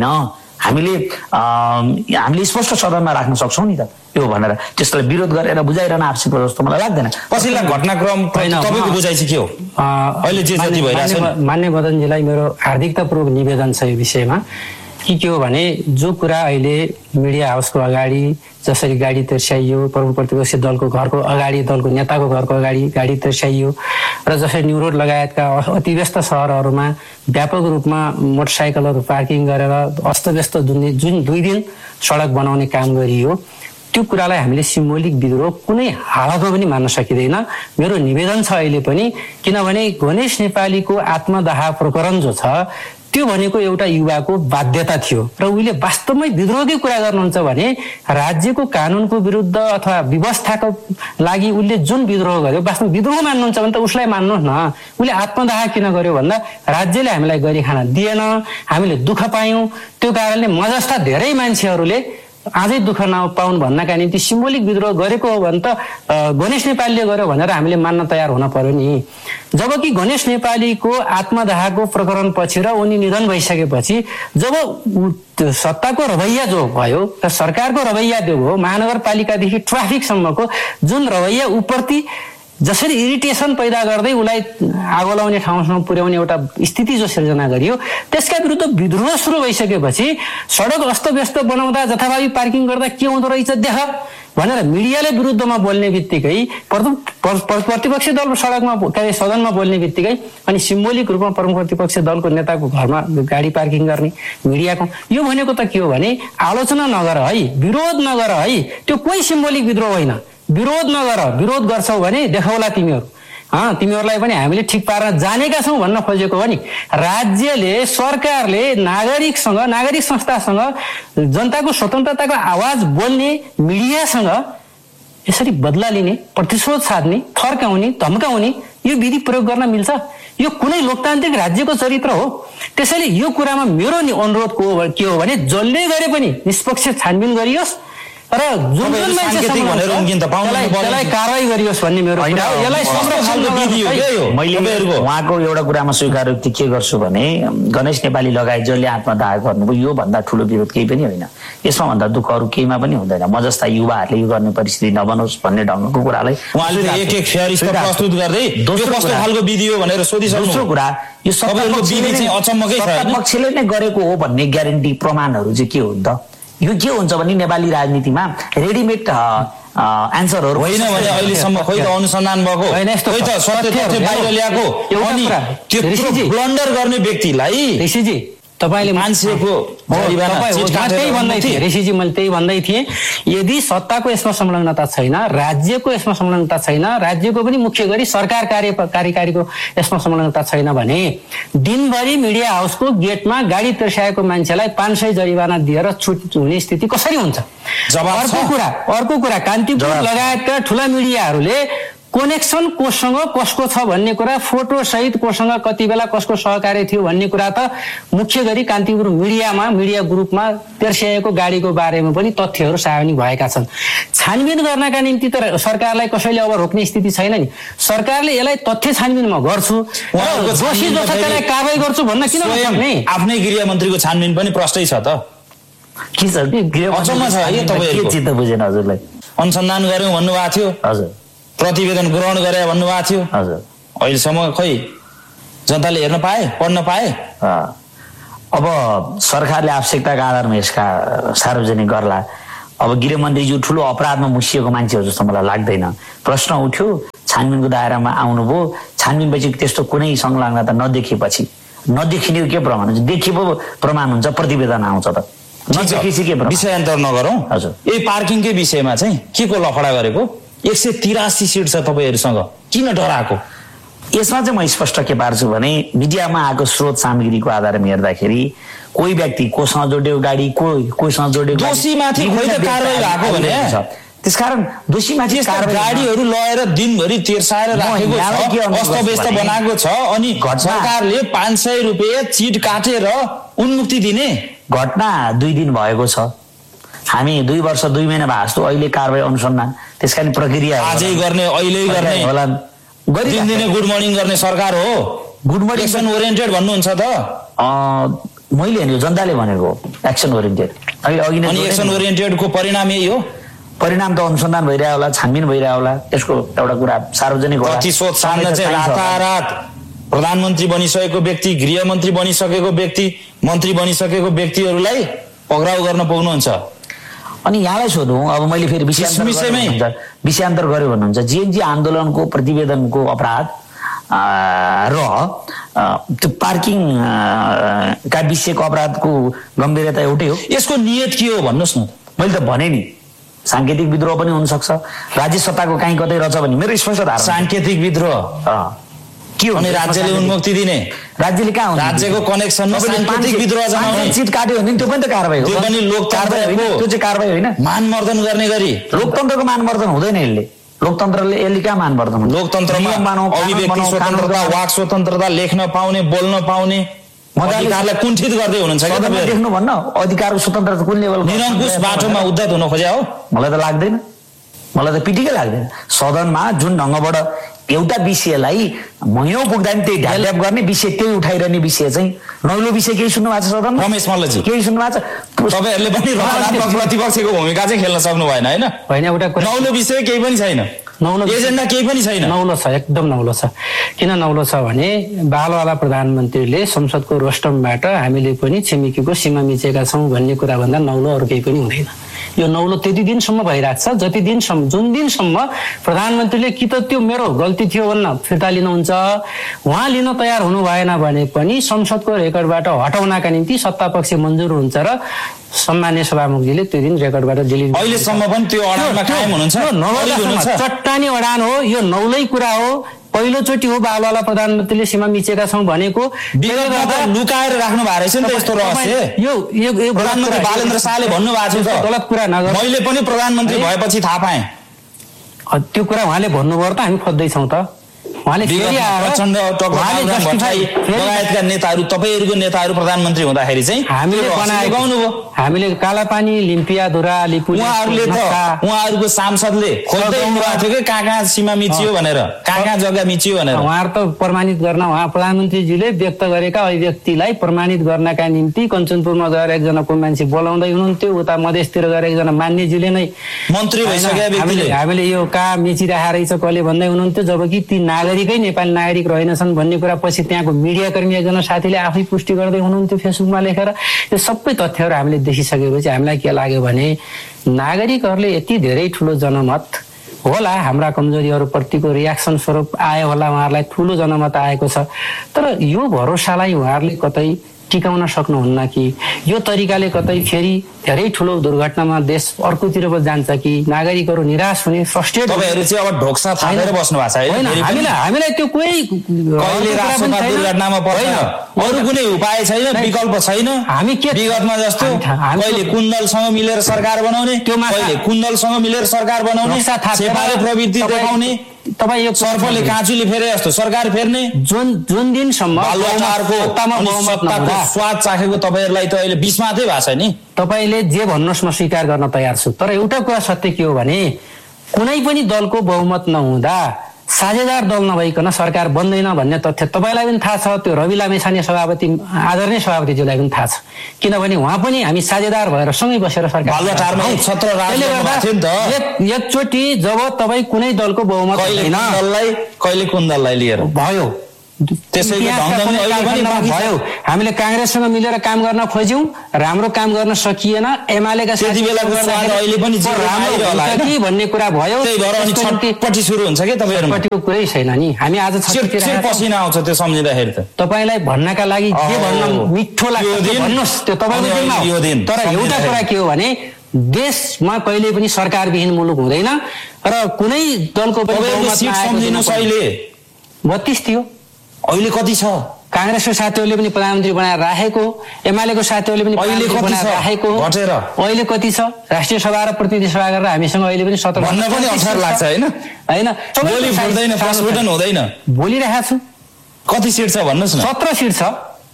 हामीले स्पष्ट सदनमा राख्न सक्छौँ नि त यो भनेर, त्यसलाई विरोध गरेर बुझाइरहन आवश्यक हो जस्तो मलाई लाग्दैन। पछिल्ला घटनाक्रम तपाईँको बुझाइ चाहिँ के हो? अहिले जे जति भइरहेछ? मान्य मदनजीलाई मेरो हार्दिकतापूर्वक निवेदन छ यो विषयमा कि के हो भने जो कुरा अहिले मिडिया हाउसको अगाडि जसरी गाडी तेर्स्याइयो, प्रमुख प्रतिपक्षी दलको घरको अगाडि, दलको नेताको घरको अगाडि गाडी तेर्स्याइयो र जसरी न्यु रोड लगायतका अति व्यस्त सहरहरूमा व्यापक रूपमा मोटरसाइकलहरू पार्किङ गरेर अस्तव्यस्त जुन 2 दिन सडक बनाउने काम गरियो, त्यो कुरालाई हामीले सिम्बोलिक विद्रोह कुनै हालतमा पनि मान्न सकिँदैन। मेरो निवेदन छ अहिले पनि, किनभने गणेश नेपालीको आत्मदाह प्रकरण जो छ त्यो भनेको एउटा युवाको बाध्यता थियो र उहिले वास्तवमै विद्रोहकै कुरा गर्नुहुन्छ भने राज्यको कानुनको विरुद्ध अथवा व्यवस्थाको लागि उसले जुन विद्रोह गर्यो वास्तवमा विद्रोह मान्नुहुन्छ भने त उसलाई मान्नुहोस् न। उसले आत्मदाह किन गर्यो भन्दा राज्यले हामीलाई गरी खान दिएन, हामीले दुःख पायौँ, त्यो कारणले म जस्ता धेरै मान्छेहरूले आजै दुःख नपाउन् भन्नका निम्ति सिम्बोलिक विद्रोह गरेको हो भने त गणेश नेपालीले गर्यो भनेर हामीले मान्न तयार हुन पर्यो नि। जबकि गणेश नेपालीको आत्मदाहको प्रकरण पछि र उनी निधन भइसकेपछि जब सत्ताको रवैया जो भयो र सरकारको रवैया जो हो, महानगरपालिकादेखि ट्राफिकसम्मको जुन रवैया उप्रति जसरी इरिटेसन पैदा गर्दै उसलाई आगो लाउने ठाउँसम्म पुर्याउने एउटा स्थिति जो सिर्जना गरियो, त्यसका विरुद्ध विद्रोह सुरु भइसकेपछि सडक अस्तव्यस्त बनाउँदा जथाभावी पार्किङ गर्दा के हुँदो रहेछ देख भनेर मिडियाले विरुद्धमा बोल्ने बित्तिकै, प्रतिपक्षी दल सडकमा सदनमा बोल्ने बित्तिकै अनि सिम्बोलिक रूपमा प्रमुख प्रतिपक्षी दलको नेताको घरमा गाडी पार्किङ गर्ने मिडियाको, यो भनेको त के हो भने आलोचना नगर है, विरोध नगर है, त्यो कोही सिम्बोलिक विद्रोह होइन। विरोध नगर, विरोध गर्छौ भने देखाउला तिमीहरू, तिमीहरूलाई पनि हामीले ठिक पार्न जानेका छौँ भन्न खोजेको हो नि। राज्यले, सरकारले नागरिकसँग, नागरिक संस्थासँग, जनताको स्वतन्त्रताको आवाज बोल्ने मिडियासँग यसरी बदला लिने, प्रतिशोध साध्ने, फर्काउने, धम्काउने यो विधि प्रयोग गर्न मिल्छ? यो कुनै लोकतान्त्रिक राज्यको चरित्र हो? त्यसैले यो कुरामा मेरो अनुरोध के हो भने जसले गरे पनि निष्पक्ष छानबिन गरियोस् र जुन मान्छेलाई कारवाही गरियोस् भन्ने मेरो। मैले उहाँको एउटा कुरामा स्वीकार के गर्छु भने गणेश नेपाली लगायत जसले आत्मदाह गर्नुभयो यो भन्दा ठुलो विरोध केही पनि होइन। यसमा भन्दा दुःख अरू केहीमा पनि हुँदैन। म जस्ता युवाहरूले यो गर्ने परिस्थिति नबनोस् भन्ने ढङ्गको कुरालाई प्रस्तुत गर्दै कस्तो खालको विधि हो भनेर सोधिसक्नु। दोस्रो कुरा, यो पक्षले नै गरेको हो भन्ने ग्यारेन्टी प्रमाणहरू चाहिँ के हो त? यो के हुन्छ भने नेपाली राजनीतिमा रेडिमेड एन्सरहरू होइन भने अहिलेसम्म खोइ त अनुसन्धान भएको, खोइ त सत्य तथ्य बाहिर ल्याएको, अनि त्यो ब्लन्डर गर्ने व्यक्तिलाई ऋषिजी तपाईले मान्छेको ऋषिजी मैले त्यही भन्दै थिएँ, यदि सत्ताको यसमा संलग्नता छैन, राज्यको यसमा संलग्नता छैन, राज्यको पनि मुख्य गरी सरकार कार्यकारीको यसमा संलग्नता छैन भने दिनभरि मिडिया हाउसको गेटमा गाडी तेर्स्याएको मान्छेलाई 500 जरिवाना दिएर छुट हुने स्थिति कसरी हुन्छ? अर्को कुरा कान्तिपुर लगायतका ठुला मिडियाहरूले कनेक्सन कोसँग कसको छ भन्ने कुरा, फोटो सहित कोसँग कति बेला कसको सहकार्य थियो भन्ने कुरा त मुख्य गरी कान्तिपुर मिडिया ग्रुपमा तेर्स्याएको गाडीको बारेमा पनि तथ्यहरू सार्वजनिक भएका छन्। छानबिन गर्नका निम्ति त सरकारलाई कसैले अब रोक्ने स्थिति छैन नि। सरकारले यसलाई तथ्य छानबिन म गर्छु, दोषी जो छ त्यसलाई कारवाही गर्छु भन्न किन नसक्ने? आफ्नै गृहमन्त्रीको छानबिन पनि प्रष्टै छ त। के छ चित्त बुझेन हजुरलाई? अनुसन्धान गर्यौँ भन्नुभएको थियो, हजुर, प्रतिवेदन ग्रहण गरे भन्नुभएको थियो, हजुर। अहिलेसम्म खै जनताले हेर्न पाए, पढ्न पाए? अब सरकारले आवश्यकताका आधारमा यसका सार्वजनिक गर्ला। अब गृहमन्त्रीज्यू ठुलो अपराधमा मुसिएको मान्छे हो जस्तो मलाई लाग्दैन। प्रश्न उठ्यो, छानबिनको दायरामा आउनुभयो, छानबिनपछि त्यस्तो कुनै संलग्नता नदेखिएपछि नदेखिने के प्रमाण हुन्छ? देखिए पो प्रमाण हुन्छ, प्रतिवेदन आउँछ त, नदेखिएपछि के प्रमाण? विषयान्तर नगरौँ। हजुर, यही पार्किङकै विषयमा चाहिँ के को लफडा गरेको? 183 सिट छ तपाईहरूसँग, किन डराएको? यसमा चाहिँ म स्पष्ट के पार्छु भने मिडियामा आएको स्रोत सामग्रीको आधारमा हेर्दाखेरि कोही व्यक्ति कोसँग जोड्यो गाडी, कोहीसँग जोड्यो दोषीमाथि खै त कारबाही भएको भने त्यसकारण दोषीमाथि गाडीहरू लगेर दिनभरि तेर्साएर राखेको छ, अस्तव्यस्त बनाएको छ, अनि सरकारले 500 रुपियाँ चिट काटेर उन्मुक्ति दिने घटना 2 दिन भएको छ। हामी 2 वर्ष 2 महिना भएको जस्तो अहिले कारबाही अनुसन्धान त्यसकारण प्रक्रिया आजै गर्ने, अहिले गर्ने होला, दिनदिनै गुड मर्निङ गर्ने सरकार हो। गुड मर्निङ एक्सन ओरिएन्टेड भन्नुहुन्छ त? मैले होइन, जनताले भनेको एक्सन ओरिएन्टेड। अनि एक्सन ओरिएन्टेडको परिणाम यही हो? परिणाम त अनुसन्धान भइरहेको होला, छानबिन भइरहेको होला, यसको एउटा कुरा सार्वजनिक होला। प्रतिशोध सामना चाहिँ रातारात प्रधानमन्त्री बनिसकेको व्यक्ति, गृहमन्त्री बनिसकेको व्यक्ति, मन्त्री बनिसकेको व्यक्तिहरूलाई पक्राउ गर्न पाउनुहुन्छ। अनि यहाँलाई सोधौँ, अब मैले फेरि विषयान्तर गर्यो भन्नुहुन्छ, जीएनजी आन्दोलनको प्रतिवेदनको अपराध र त्यो पार्किङ का विषयको अपराधको गम्भीरता एउटै हो। यसको नियत के हो भन्नुहोस् न? मैले त भने नि सांकेतिक विद्रोह पनि हुनसक्छ, राज्य सत्ताको कहीँ कतै रहेछ भने मेरो स्पष्ट धारणा। सांकेतिक विद्रोह के हो? अनि राज्यले उन्मुक्ति दिने, राज्यले कहाँ हुन्छ? राज्यको कनेक्सनमा सांकेतिक विद्रोह जनाउने, चिट काट्यो भने त्यो पनि त कारबाही हो। त्यो पनि लोकतन्त्र हो, त्यो चाहिँ कारबाही होइन। मानमर्दन गर्ने गरी लोकतन्त्रको मानमर्दन हुँदैन। यसले लोकतन्त्रले यसले कहाँ मानमर्दन हुन्छ? लोकतन्त्रमा अभिव्यक्ति स्वतन्त्रता, वाक स्वतन्त्रता, लेख्न पाउने, बोल्न पाउने अधिकारलाई कुण्ठित गर्दै हुनुहुन्छ क्या तपाईहरु? देख्नु भन्न अधिकारको स्वतन्त्रता कुन लेभलको? निरङ्कुश बाटोमा उद्धत हुन खोज्या हो? मलाई त लाग्दैन, मलाई त पिटिकै लाग्दैन। सदनमा जुन ढङ्गबाट एउटा विषयलाई मयौं पुग्दा नि त्यही ढ्याप गर्ने विषय, त्यही उठाइरहने विषय चाहिँ नौलो विषय केही सुन्नु भएको छ सदनमा? रमेश मल्लजी केही सुन्नु भएको छ? तपाईहरुले पनि रचनात्मक प्रतिपक्षको भूमिका चाहिँ खेल्न सक्नु भएन हैन? होइन, एउटा कुरा नौलो विषय केही पनि छैन, एजेन्डा केही पनि छैन। नौलो छ, एकदम नौलो छ। किन नौलो छ भने बालवाला प्रधानमन्त्रीले संसदको रोस्टमबाट हामीले पनि छिमेकीको सीमा मिचेका छौँ भन्ने कुरा भन्दा नौलो अरू केही पनि हुँदैन। यो नौलो त्यति दिनसम्म भइरहेको छ जति दिनसम्म, जुन दिनसम्म प्रधानमन्त्रीले कि त त्यो मेरो गल्ती थियो भन्न फिर्ता लिनुहुन्छ, उहाँ लिन तयार हुनु भएन भने पनि संसदको रेकर्डबाट हटाउनका निम्ति सत्तापक्ष मन्जुर हुन्छ र सम्मान्य सभामुखजीले त्यो दिन रेकर्डबाट डिलिट। अहिलेसम्म पनि त्यो अडानमा कायम हुनुहुन्छ। चट्टानी अडान हो, यो नौलै कुरा हो। पहिलोचोटि हो बालवाला प्रधानमन्त्रीले सीमा मिचेका छौँ भनेको। लुकाएर राख्नु भएको रहेछ नि त यस्तो रहस्य। यो प्रधानमन्त्री बालेन्द्र शाहले भन्नुभएको छ, गलत कुरा नगर। मैले पनि प्रधानमन्त्री भएपछि थाहा पाएँ। त्यो कुरा उहाँले भन्नुभयो त हामी खोज्दैछौँ त। लगायतका नेताहरू, तपाईँहरूको नेताहरू प्रधानमन्त्री हुँदाखेरि चाहिँ हामीले कालापानी, लिम्पियाधुरा, उहाँहरूको सांसदले खोज्दै हुनुभएको थियो कि कहाँ कहाँ सीमा मिचियो भनेर, कहाँ कहाँ जग्गा मिचियो भनेर। उहाँहरू त प्रमाणित गर्न, उहाँ प्रधानमन्त्रीजीले व्यक्त गरेका अभिव्यक्तिलाई प्रमाणित गर्नका निम्ति कञ्चनपुरमा गएर एकजनाको मान्छे बोलाउँदै हुनुहुन्थ्यो, उता मधेसतिर गएर एकजना मान्यजीले नै मन्त्री भइसकेका व्यक्तिले हामीले यो कहाँ मिचिरहेको रहेछ कसले भन्दै हुनुहुन्थ्यो, जबकि ती नागरिकै नेपाली नागरिक रहेनछन् भन्ने कुरा पछि त्यहाँको मिडियाकर्मी एकजना साथीले आफै पुष्टि गर्दै हुनुहुन्थ्यो फेसबुकमा लेखेर। यो सबै तथ्यहरू हामीले देखिसकेपछि हामीलाई के लाग्यो भने नागरिकहरूले यति धेरै ठुलो जनमत होला, हाम्रा कमजोरीहरूप्रतिको रियाक्सन स्वरूप आयो होला, उहाँहरूलाई ठुलो जनमत आएको छ। तर यो भरोसालाई उहाँहरूले कतै टिकाउन सक्नुहुन्न कि यो तरिकाले कतै फेरि धेरै ठुलो दुर्घटनामा देश अर्कोतिर पो जान्छ कि नागरिकहरू निराश हुने, फ्रस्ट्रेट। तपाईहरु चाहिँ अब ढोक्सा थालेर बस्नु भएको छ हैन? हामीलाई त्यो कोही कहिले राष्ट्रका दुर्घटनामा पर्दैन, अरु कुनै उपाय छैन, विकल्प छैन। हामी के विगतमा जस्तो कहिले कुण्डलसँग मिलेर सरकार बनाउने, कहिले कुण्डलसँग मिलेर सरकार बनाउने, सेपाले प्रवृत्ति देखाउने, तपाईँ यो सर्फले काँचुली फेरे जस्तो सरकार फेर्ने। जुन दिनसम्म स्वाद चाखेको तपाईहरुलाई त अहिले 20 मात्रै भएको छ नि। तपाईले जे भन्नुहोस् म स्वीकार गर्न तयार छु, तर एउटा कुरा सत्य के हो भने कुनै पनि दलको बहुमत नहुँदा साझेदार दल नभइकन सरकार बन्दैन भन्ने तथ्य तपाईँलाई पनि थाहा छ, त्यो रवि लामेछाने सभापति आदरणीय सभापतिज्यूलाई पनि थाहा छ, किनभने उहाँ पनि हामी साझेदार भएर सँगै बसेर सरकार एकचोटि जब तपाईँ कुनै दलको बहुमत कहिले कुन दललाई लिएर भयो भयो हामीले कांग्रेससँग मिलेर काम गर्न खोज्यौं, राम्रो काम गर्न सकिएन, एमालेका भन्ने कुरा भयो, छटपटी सुरु हुन्छ के तपाईँहरुको कुरै छैन नि। हामी आज पसिना आउँछ त्यो सम्झिँदाखेरि त तपाईलाई भन्नका लागि जे भन्न मिठो लाग्छ भन्नुस्, त्यो तपाईको दिनमा। तर एउटा कुरा के हो भने देशमा कहिले पनि सरकारविहीन मुलुक हुँदैन र कुनै दलको पनि 32 थियो, अहिले कति छ? कांग्रेसको साथीहरूले पनि प्रधानमन्त्री बनाएर राखेको, एमालेको साथीहरूले पनि अहिले कति छ राखेको, घटेर अहिले कति छ? राष्ट्रिय सभा र प्रतिनिधि सभा गरेर हामीसँग अहिले पनि 17 भन्न पनि अप्ठ्यारो लाग्छ हैन? हैन, बोली फुट्दैन, प्रश्न हुँदैन। बोलिरहेको छु। कति सिट छ भन्नुस् न? 17 सिट छ।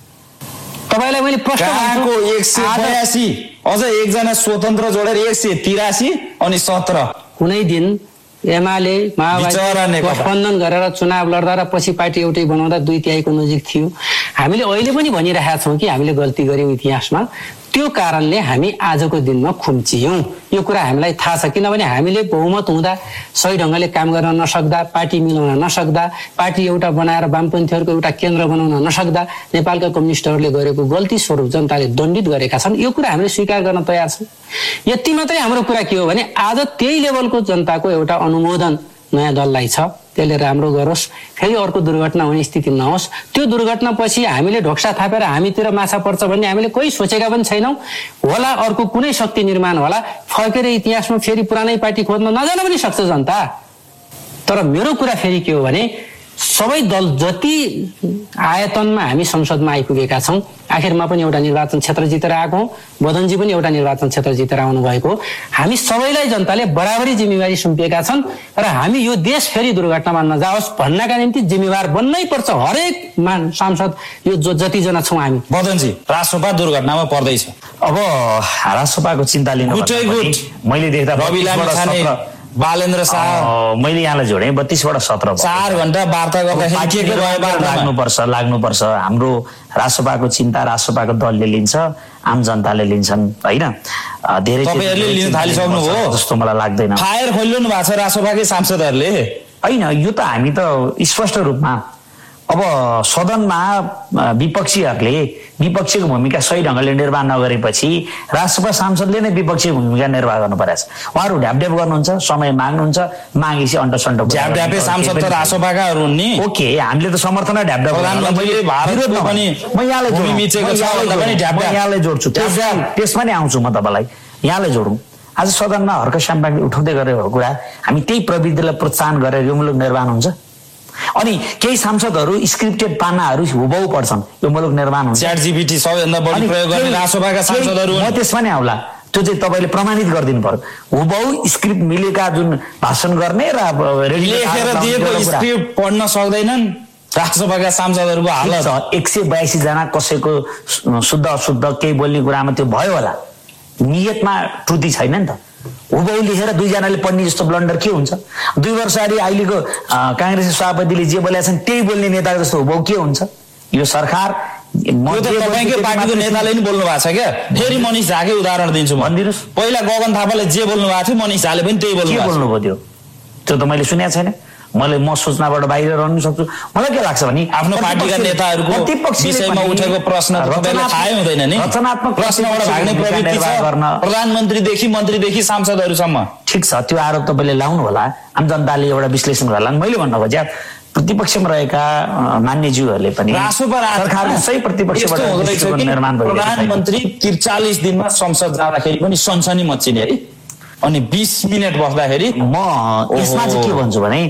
तपाईलाई मैले प्रश्न गर्छु, 182 अझ एकजना स्वतन्त्र जोडेर 183 अनि 17। कुनै दिन एमाले माओवादी गठबन्धन गरेर चुनाव लड्दा र पछि पार्टी एउटै बनाउँदा 2/3 नजिक थियो। हामीले अहिले पनि भनिरहेका छौँ कि हामीले गल्ती गर्यौं इतिहासमा, त्यो कारणले हामी आजको दिनमा खुम्चियौं। यो कुरा हामीलाई थाहा छ, किनभने हामीले बहुमत हुँदा सही ढंगले काम गर्न नसक्दा, पार्टी मिलाउन नसक्दा, पार्टी एउटा बनाएर वामपन्थीहरूको एउटा केन्द्र बनाउन नसक्दा नेपालका कम्युनिस्टहरूले गरेको गल्ती स्वरूप जनताले दण्डित गरेका छन्। यो कुरा हामीले स्वीकार गर्न तयार छौं। यति मात्रै हाम्रो कुरा के हो भने आज त्यही लेभलको जनताको एउटा अनुमोदन नयाँ दललाई छ, त्यसले राम्रो गरोस्, फेरि अर्को दुर्घटना हुने स्थिति नहोस्। त्यो दुर्घटना पछि हामीले ढोक्सा थापेर हामीतिर माछा पर्छ भन्ने हामीले कोही सोचेका पनि छैनौं। होला अर्को कुनै शक्ति निर्माण होला, फर्केर इतिहासमा फेरि पुरानै पार्टी खोज्न नजान पनि सक्छ जनता। तर मेरो कुरा फेरि के हो भने सबै दल जति आयतनमा हामी संसदमा आइपुगेका छौं, आखिरमा पनि एउटा निर्वाचन क्षेत्र जितेर आएको हौं, बदनजी पनि एउटा निर्वाचन क्षेत्र जितेर आउनु भएको, हामी सबैलाई जनताले बराबरी जिम्मेवारी सुम्पिएका छन् र हामी यो देश फेरि दुर्घटनामा नजाओस् भन्नका निम्ति जिम्मेवार बन्नै पर्छ हरेक सांसद, यो जतिजना छौं हामी। बदनजी, रासोपा दुर्घटनामा पर्दैछ, अब रासोपाको चिन्ता लिनु मैले देख्दा बालेन्द्र शाह मैले यहाँलाई जोडेँ 32बाट 17 4 घण्टा वार्ता गर्दाखेरि लाग्नुपर्छ। हाम्रो रासोपाको चिन्ता रासोपाको दलले लिन्छ, आम जनताले लिन्छन् हैन। धेरै तपाईहरुले लिन थालिसक्नु हो जस्तो मलाई लाग्दैन। फायर खोलिनु भएको छ रासोपाकै सांसदहरूले हैन। यो त हामी त स्पष्ट रूपमा अब सदनमा विपक्षीहरूले विपक्षीको भूमिका सही ढंगले निर्वाह नगरेपछि राष्ट्रसभा सांसदले नै विपक्षी भूमिका निर्वाह गर्नु पर्छ। उहाँहरू ढ्यापढ्याप गर्नुहुन्छ, समय माग्नुहुन्छ, मागेपछि अन्टसन्ट ढ्यापढ्यापे सांसद त रासोपाकाहरू हुन् नि। ओके, हामीले त समर्थन ढ्यापढ्याप प्रधानमन्त्रीले भारतको पनि म यहाँलाई जोड्छु, त्यसमा नै आउँछु म तपाईलाई, यहाँलाई जोडौँ। आज सदनमा हर्क स्याम्पाङले उठाउँदै गरेको कुरा हामी त्यही प्रविधिलाई प्रोत्साहन गरेर यो मुलुक निर्माण हुन्छ। अनि केही सांसदहरू स्क्रिप्टेड पानाहरू हुबहु पढ्छन्, यो मुलुक निर्माण हुन्छ। च्याट जीपीटी सबैभन्दा बढी प्रयोग गर्ने रासोपाका सांसदहरू म त्यसमा नै आउला, त्यो चाहिँ तपाईले प्रमाणित गरिदिनु पर्यो। हुबहु स्क्रिप्ट मिलेका जुन भाषण गर्ने र लेखेर दिएको स्क्रिप्ट पढ्न सक्दैनन् राष्ट्रसभाका सांसदहरूको हालत। 182 जना कसैको शुद्ध अशुद्ध केही बोल्ने कुरामा त्यो भयो होला, नियतमा त्रुटि छैन नि त। हुबहु लेखेर 2 जनाले पढ्ने जस्तो ब्लन्डर के हुन्छ? 2 वर्ष अगाडि अहिलेको कांग्रेस सभापतिले जे बोलेका छन् त्यही बोल्ने नेता जस्तो हुबहु के हुन्छ? यो सरकार तपाईकै पार्टीको नेताले नि बोल्नु भएको छ क्या। फेरि मनिष झाकै उदाहरण दिन्छु, भनिदिनुस्। पहिला गगन थापाले जे बोल्नु भएको थियो मनिष झाले पनि त्यही बोल्नुभयो। त्यो त मैले सुनेको छैन। म सूचनाबाट बाहिर रहनु सक्छु। मलाई के लाग्छ भने आफ्नो पार्टीका नेताहरूको विषयमा उठेको प्रश्न तपाईलाई थाहै हुँदैन नि। रचनात्मक प्रश्नबाट भाग्ने प्रवृत्ति छ प्रधानमन्त्रीदेखि मन्त्रीदेखि सांसदहरूसम्म। ठिक छ, त्यो आरोप तपाईले लाउनु होला, आम जनताले एउटा विश्लेषण गर्ला। मैले भन्न खोजे प्रतिपक्षमा रहेका मान्यज्यूहरूले पनि सरकारको सही प्रतिपक्षबाट निर्माण भयो। प्रधानमन्त्री 43 दिनमा संसद जाँदाखेरि पनि सनसनी मच्चिने है, अनि 20 मिनेट बस्दाखेरि म यसमा चाहिँ के भन्छु भने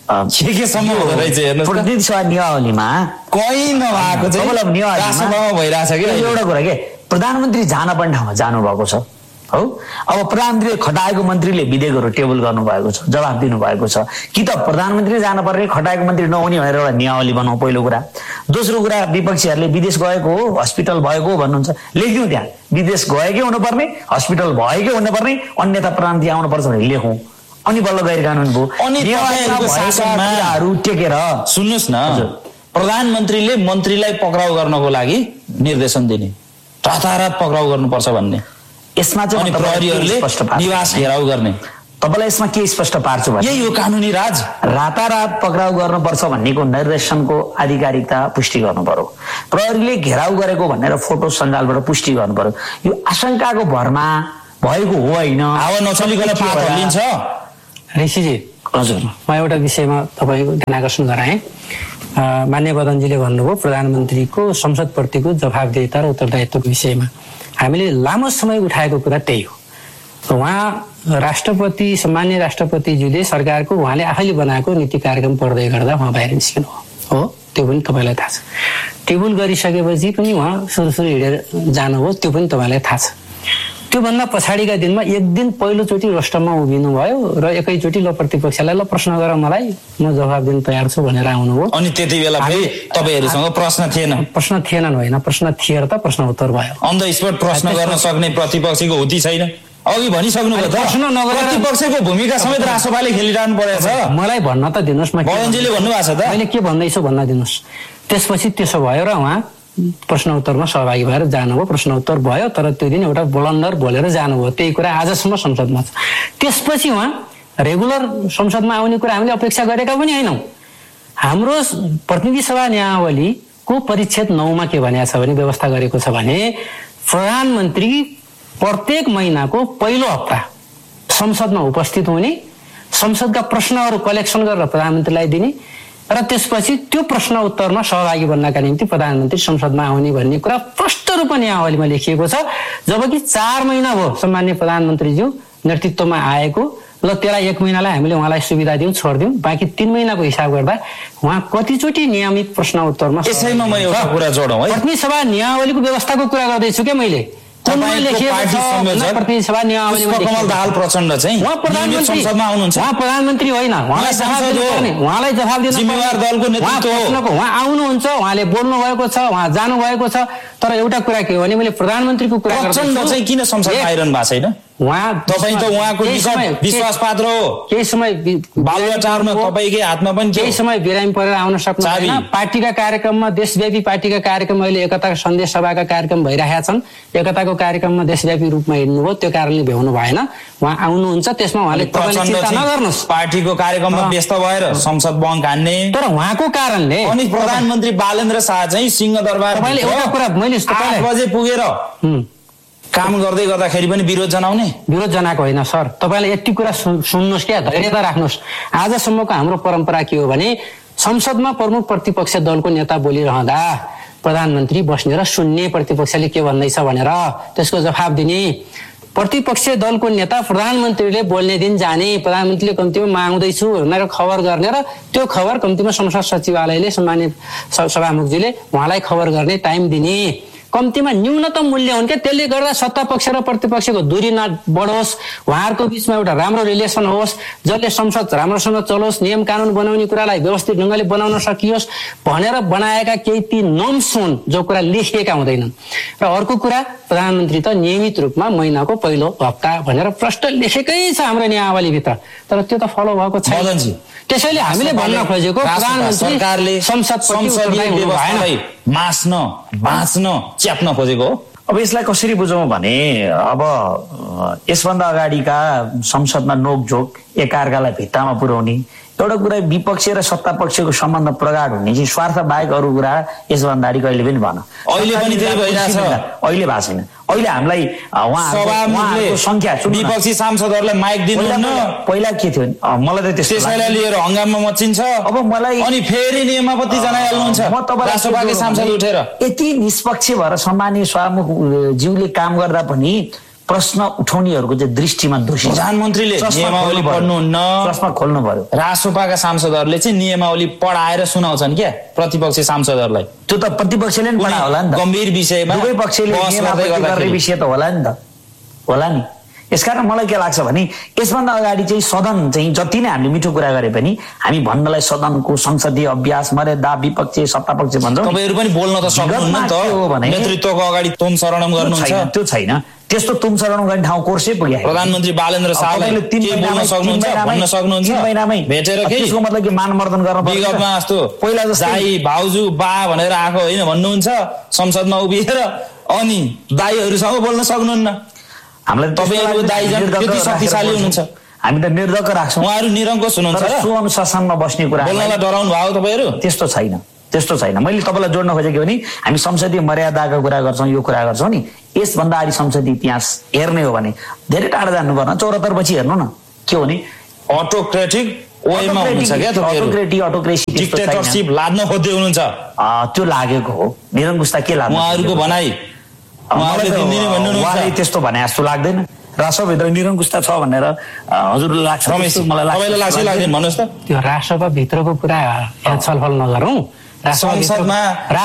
प्रतिनिधि सभा नियावलीमा कहीँ नभएको भइरहेछ कि एउटा कुरा के प्रधानमन्त्री जान पर्ने ठाउँमा जानुभएको छ हो। अब प्रधानमन्त्रीले खटाएको मन्त्रीले विधेयकहरू टेबल गर्नुभएको छ, जवाफ दिनुभएको छ कि त प्रधानमन्त्री जान पर्ने खटाएको मन्त्री नहुने भनेर एउटा नियावली बनाऊ। पहिलो कुरा। दोस्रो कुरा, विपक्षीहरूले विदेश गएको हो, हस्पिटल भएको हो भन्नुहुन्छ, लेखिदिउँ त्यहाँ विदेश गएकै हुनुपर्ने, हस्पिटल भएकै हुनुपर्ने, अन्यथा प्रधानमन्त्री आउनुपर्छ भने लेखौँ। अनि बल्ल गैर कानुन भयो। अनि तपाईँहरूको शासनमा टेकेर सुन्नुहोस् न, प्रधानमन्त्रीले मन्त्रीलाई पक्राउ गर्नको लागि निर्देशन दिने, रातारात पक्राउ गर्नुपर्छ भन्ने, यसमा चाहिँ प्रहरीहरूले निवास घेराउ गर्ने, तपाईँलाई यसमा के स्पष्ट पार्छु भने यही हो कानुनी राज। रातारात पक्राउ गर्नुपर्छ भन्नेको निर्देशनको आधिकारिकता पुष्टि गर्नु पर्यो, प्रहरीले घेराउ गरेको भनेर फोटो सञ्जालबाट पुष्टि गर्नु पर्यो। यो आशंकाको भरमा भएको हो होइन, हावा नचलिकन पात हल्लिन्छ। ऋषिजी, हजुर, म एउटा विषयमा तपाईँको ध्यान आकर्षण गराएँ। मान्य प्रधानजीले भन्नुभयो प्रधानमन्त्रीको संसदप्रतिको जवाफदेहिता र उत्तरदायित्वको विषयमा हामीले लामो समय उठाएको कुरा त्यही हो। उहाँ राष्ट्रपति, सम्मान्य राष्ट्रपतिज्यूले सरकारको उहाँले आफैले बनाएको नीति कार्यक्रम पढ्दै गर्दा उहाँ बाहिर निस्किनु हो, त्यो पनि तपाईँलाई थाहा छ। टेबल गरिसकेपछि पनि उहाँ सुरु हिँडेर जानुभयो, त्यो पनि तपाईँलाई थाहा छ। त्योभन्दा पछाडिका दिनमा एक दिन पहिलोचोटि रोस्टममा उभिनु भयो र एकैचोटि ल प्रतिपक्षलाई ल प्रश्न गर मलाई, म जवाब दिन तयार छु भनेर आउनुभयो। अनि त्यति बेला फेरि तपाईँहरूसँग प्रश्न थिएन? प्रश्न थिएनन् होइन, प्रश्न थिएर त प्रश्न उत्तर भयो। अन द स्पट प्रश्न गर्न सक्ने प्रतिपक्षको हुती छैन? अघि भनिसक्नु भयो त, प्रश्न नगरेर प्रतिपक्षको भूमिका समेत रासोपाले खेलिरहनु परेको छ। मलाई भन्न त दिनुहोस्, बलनजीले भन्नुभएको छ त, मैले के भन्दैछु भन्न दिनुहोस्। त्यसपछि त्यसो भयो र उहाँ प्रश्न उत्तरमा सहभागी भएर जानुभयो, प्रश्न उत्तर भयो, तर त्यो दिन एउटा ब्लन्डर बोलेर जानुभयो। त्यही कुरा आजसम्म संसदमा छ। त्यसपछि उहाँ रेगुलर संसदमा आउने कुरा हामीले अपेक्षा गरेका पनि होइनौँ। हाम्रो प्रतिनिधि सभा नियमावलीको परिच्छेद 9 मा के भनेको छ भने, व्यवस्था गरेको छ भने प्रधानमन्त्री प्रत्येक महिनाको पहिलो हप्ता संसदमा उपस्थित हुने, संसदका प्रश्नहरू कलेक्सन गरेर प्रधानमन्त्रीलाई दिने र त्यसपछि त्यो प्रश्न उत्तरमा सहभागी बन्नका निम्ति प्रधानमन्त्री संसदमा आउने भन्ने कुरा प्रष्ट रूपमा नियमावलीमा लेखिएको छ। जबकि 4 महिना भयो सम्मान्य प्रधानमन्त्रीज्यू नेतृत्वमा आएको, ल त्यसलाई 1 महिनालाई हामीले उहाँलाई सुविधा दिउँ, छोडिदिउँ, बाँकी 3 महिनाको हिसाब गर्दा उहाँ कतिचोटि नियमित प्रश्न उत्तरमा। यसैमा म एउटा कुरा जोडौँ है, प्रतिनिधि सभा नियमावलीको व्यवस्थाको कुरा गर्दैछु क्या मैले। प्रधानमन्त्री होइन, उहाँलाई जवाब दिनु जिम्मेवार दलको नेतृत्व हो। उहाँ आउनुहुन्छ, उहाँले बोल्नु भएको छ, उहाँ जानु भएको छ। तर एउटा कुरा के हो भने मैले प्रधानमन्त्रीको कुरा चाहिँ किन संसद आइरहनु भएको छैन? उहाँ तपाईँ त उहाँको विश्वास पात्र हो। केही समय बालुवाटारमा तपाईँकै हातमा पनि केही समय बिरामी परेर आउन सक्नुहुन्छ। पार्टीका कार्यक्रममा, देशव्यापी पार्टीका कार्यक्रम अहिले एकताको सन्देश सभाका कार्यक्रम भइरहेका छन्। एकताको कार्यक्रममा देशव्यापी रूपमा हिँड्नुभयो, त्यो कारणले भ्याउनु भएन। उहाँ आउनुहुन्छ, त्यसमा उहाँले चिन्ता नगर्नुहोस्। पार्टीको कार्यक्रममा व्यस्त भएर संसद बङ्क हान्ने, तर उहाँको कारणले। अनि प्रधानमन्त्री बालेन्द्र शाह चाहिँ सिंहदरबार 8 बजे पुगेर काम गर्दै गर्दाखेरि पनि विरोध जनाउने? विरोध जनाएको होइन सर, तपाईँले यति कुरा सुन्नुहोस् क्या, धैर्यता राख्नुहोस्। आजसम्मको हाम्रो परम्परा के हो भने संसदमा प्रमुख प्रतिपक्ष दलको नेता बोलिरहँदा प्रधानमन्त्री बस्ने र सुन्ने, प्रतिपक्षले के भन्दैछ भनेर त्यसको जवाफ दिने। प्रतिपक्ष दलको नेता प्रधानमन्त्रीले बोल्ने दिन जाने, प्रधानमन्त्रीले कम्तीमा म आउँदैछु भनेर खबर गर्ने र त्यो खबर कम्तीमा संसद सचिवालयले सम्मानित सभामुखजीले उहाँलाई खबर गर्ने टाइम दिने। कम्तीमा न्यूनतम मूल्य हुन् क्या। त्यसले गर्दा सत्ता पक्ष र प्रतिपक्षको दूरी नबढोस्, उहाँहरूको बिचमा एउटा राम्रो रिलेसन होस्, जसले संसद राम्रोसँग चलोस्, नियम कानुन बनाउने कुरालाई व्यवस्थित ढङ्गले बनाउन सकियोस् भनेर बनाएका केही ती नर्म्स हुन् जो कुरा लेखिएका हुँदैनन्। र अर्को कुरा, प्रधानमन्त्री त नियमित रूपमा महिनाको पहिलो हप्ता भनेर प्रष्ट लेखेकै छ हाम्रो नियमावलीभित्र, तर त्यो त फलो भएको छैन। त्यसैले हामीले भन्न खोजेको सरकारले संसदीय व्यवस्थालाई मास्न, बाँच्न, च्याप्न खोजेको हो। अब यसलाई कसरी बुझौँ भने, अब यसभन्दा अगाडिका संसदमा नोकझोक, एकअर्कालाई भित्तामा पुर्याउने, एउटा कुरा विपक्ष र सत्ता पक्षको सम्बन्ध प्रगाढ हुने चाहिँ स्वार्थ बाहेक अरू कुरा यसभन्दा अगाडि कहिले पनि भएन। अहिले पनि त्यही भइरहेछ। अहिले भएको छैन। अहिले हामीलाई उहाँहरूको संख्या, विपक्षी सांसदहरूलाई माइक दिनुहुन्न। पहिला के थियो मलाई त त्यसैलाई लिएर हंगामा मचिन्छ। अब मलाई अनि फेरि नियमावली जनाइहाल्नुहुन्छ राष्ट्रपति सांसद उठेर। यति निष्पक्ष भएर सम्मानीय सभामुखज्यूले काम गर्दा पनि प्रश्न उठाउनेहरूको चाहिँ दृष्टिमा दोषी। प्रधानमन्त्रीले नियमावली पढ्नुहुन्न, प्रश्न खोल्नु पर्यो। रासोपाका सांसदहरूले चाहिँ नियमावली पढाएर सुनाउँछन् क्या प्रतिपक्षी सांसदहरूलाई। त्यो त प्रतिपक्षले पनि पढा होला नि त, गम्भीर विषयमा दुवै पक्षले गर्ने विषय त होला नि त, होला नि। यसकारण मलाई के लाग्छ भने यसभन्दा अगाडि चाहिँ सदन चाहिँ जति नै हामीले मिठो कुरा गरे पनि हामी भन्नलाई सदनको संसदीय अभ्यास, मर्यादा, विपक्ष सत्तापक्ष भन्छौँ। तपाईहरु पनि बोल्न त सक्नुहुन्न नि त, नेतृत्वको अगाडि तोम शरणम गर्नुहुन्छ, त्यो छैन। त्यस्तो तुमसरण गर्ने ठाउँ कोर्सै पुग्यो। प्रधानमन्त्री बालेन्द्र शाहले बोल्न सक्नुहुन्छ भन्न सक्नुहुन्छ 3 महिनामै भेटेर के त्यसको मतलब के मानमर्दन गर्न पर्छ? विगतमा जस्तो पहिला जस्तो दाइ भाउजू बा भनेर आएको होइन भन्नुहुन्छ संसदमा उभिएर, अनि दाइहरूसँग बोल्न सक्नुहुन्न। हामीलाई तपाईहरुको दाइ जन कति शक्तिशाली हुनुहुन्छ, हामी त निर्धक्क राख्छौँ। उहाँहरू निरङ्कुश हुनुहुन्छ र सुअनुशासनमा बस्ने कुरा बोल्नलाई डराउनु भयो तपाईहरु? त्यस्तो छैन। मैले तपाईँलाई जोड्न खोजेको भने हामी संसदीय मर्यादाको कुरा गर्छौँ, यो कुरा गर्छौँ नि, यसभन्दा अगाडि संसदीय इतिहास हेर्ने हो भने धेरै टाढा जानु पर्न। 74 पछि हेर्नु न के हो नि, अटोक्रेटिक वेमा हुनुहुन्छ क्या तपाईहरु? अटोक्रेसी डिक्टेटरशिप लाद्न खोज्दै हुनुहुन्छ। त्यो लागेको हो। निरङ्कुशता के लाग्छ उहाँहरूको भनाइ? उहाँले दिनदिनै भन्नुहुन्छ त्यस्तो भने जस्तो लाग्दैन। राष्ट्रभित्र निरङ्कुशता छ भनेर हजुरलाई लाग्छ? मलाई लाग्छ लाग्दैन भन्नुहोस् त। त्यो राष्ट्रसभा भित्रको कुरा यहाँ छलफल नगरौँ। संसदमा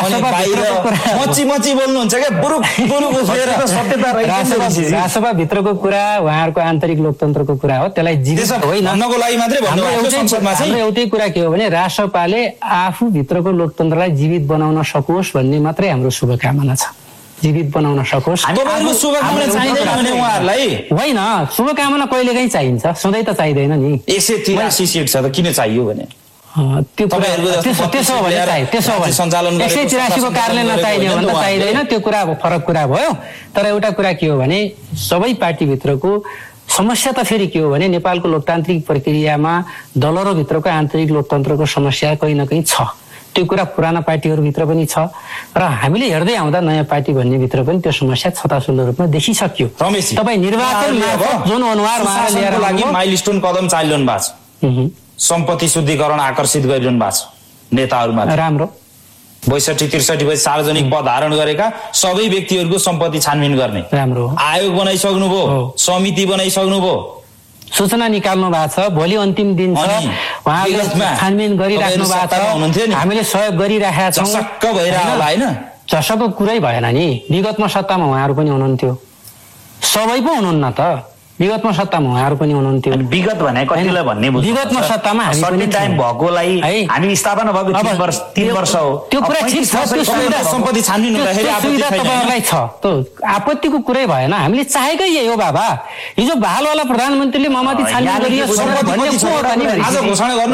मची बोल्नुहुन्छ क्या, राष्ट्रसभा भित्रको कुरा उहाँहरूको आन्तरिक लोकतन्त्रको कुरा हो, त्यसलाई जीवित होइन भन्नको लागि मात्रै भन्नु। एउटै कुरा के हो भने राष्ट्रपाले आफू भित्रको लोकतन्त्रलाई जीवित बनाउन सकोस् भन्ने मात्रै हाम्रो शुभकामना छ। जीवित बनाउन सकोस्। होइन, शुभकामना कहिलेकाहीँ चाहिन्छ, सधैँ त चाहिँदैन नि। 183 सिट छ त किन चाहियो भने त्यसो हो भने 183को कारणले नचाहिने हो भने त चाहिँदैन, त्यो कुरा फरक कुरा भयो। तर एउटा कुरा के हो भने सबै पार्टीभित्रको समस्या त फेरि के हो भने नेपालको लोकतान्त्रिक प्रक्रियामा दलहरूभित्रको आन्तरिक लोकतन्त्रको समस्या कहीँ न कहीँ छ। त्यो कुरा पुराना पार्टीहरूभित्र पनि छ र हामीले हेर्दै आउँदा नयाँ पार्टी भन्ने भित्र पनि त्यो समस्या छताछुल्लो रूपमा देखिसक्यो। तपाईँ निर्वाचन जुन अनुहार लागि माइलस्टोन कदम चालिरहनु भएको छ, सम्पत्ति शुद्धिकरण आकर्षित गरिरहनु भएको छ नेताहरूमा। राम्रो 62-63 पछि सार्वजनिक पद धारण गरेका सबै व्यक्तिहरूको सम्पत्ति छानबिन गर्ने राम्रो आयोग बनाइसक्नु भयो, समिति बनाइसक्नु भयो, सूचना निकाल्नु भएको छ। भोलि अन्तिम दिन छ, उहाँले छानबिन गरिराख्नु भएको छ, हामीले सहयोग गरिराखेका छौँ। चसक्क भइरहेको होला होइन? चसक्क कुरै भएन नि। विगतमा सत्तामा उहाँहरू पनि हुनुहुन्थ्यो, सबै पो हुनुहुन्न त। विगतमा सत्तामा उहाँहरू पनि हुनुहुन्थ्यो। विगत भने कतिलाई भन्ने विगतमा सत्तामा हामी पनि टाइम भएकोलाई हामी स्थापना भएको 3 वर्ष हो। त्यो कुरा ठिक छ, त्यो सुविधा सम्पत्ति छानबिन हुँदाखेरि तपाईहरुलाई छ, त्यो आपत्तिको कुरै भएन। हामीले चाहेकै यही हो बाबा। हिजो बहालवाला प्रधानमन्त्रीले ममाथि छानबिन गरियो आज घोषणा गर्नु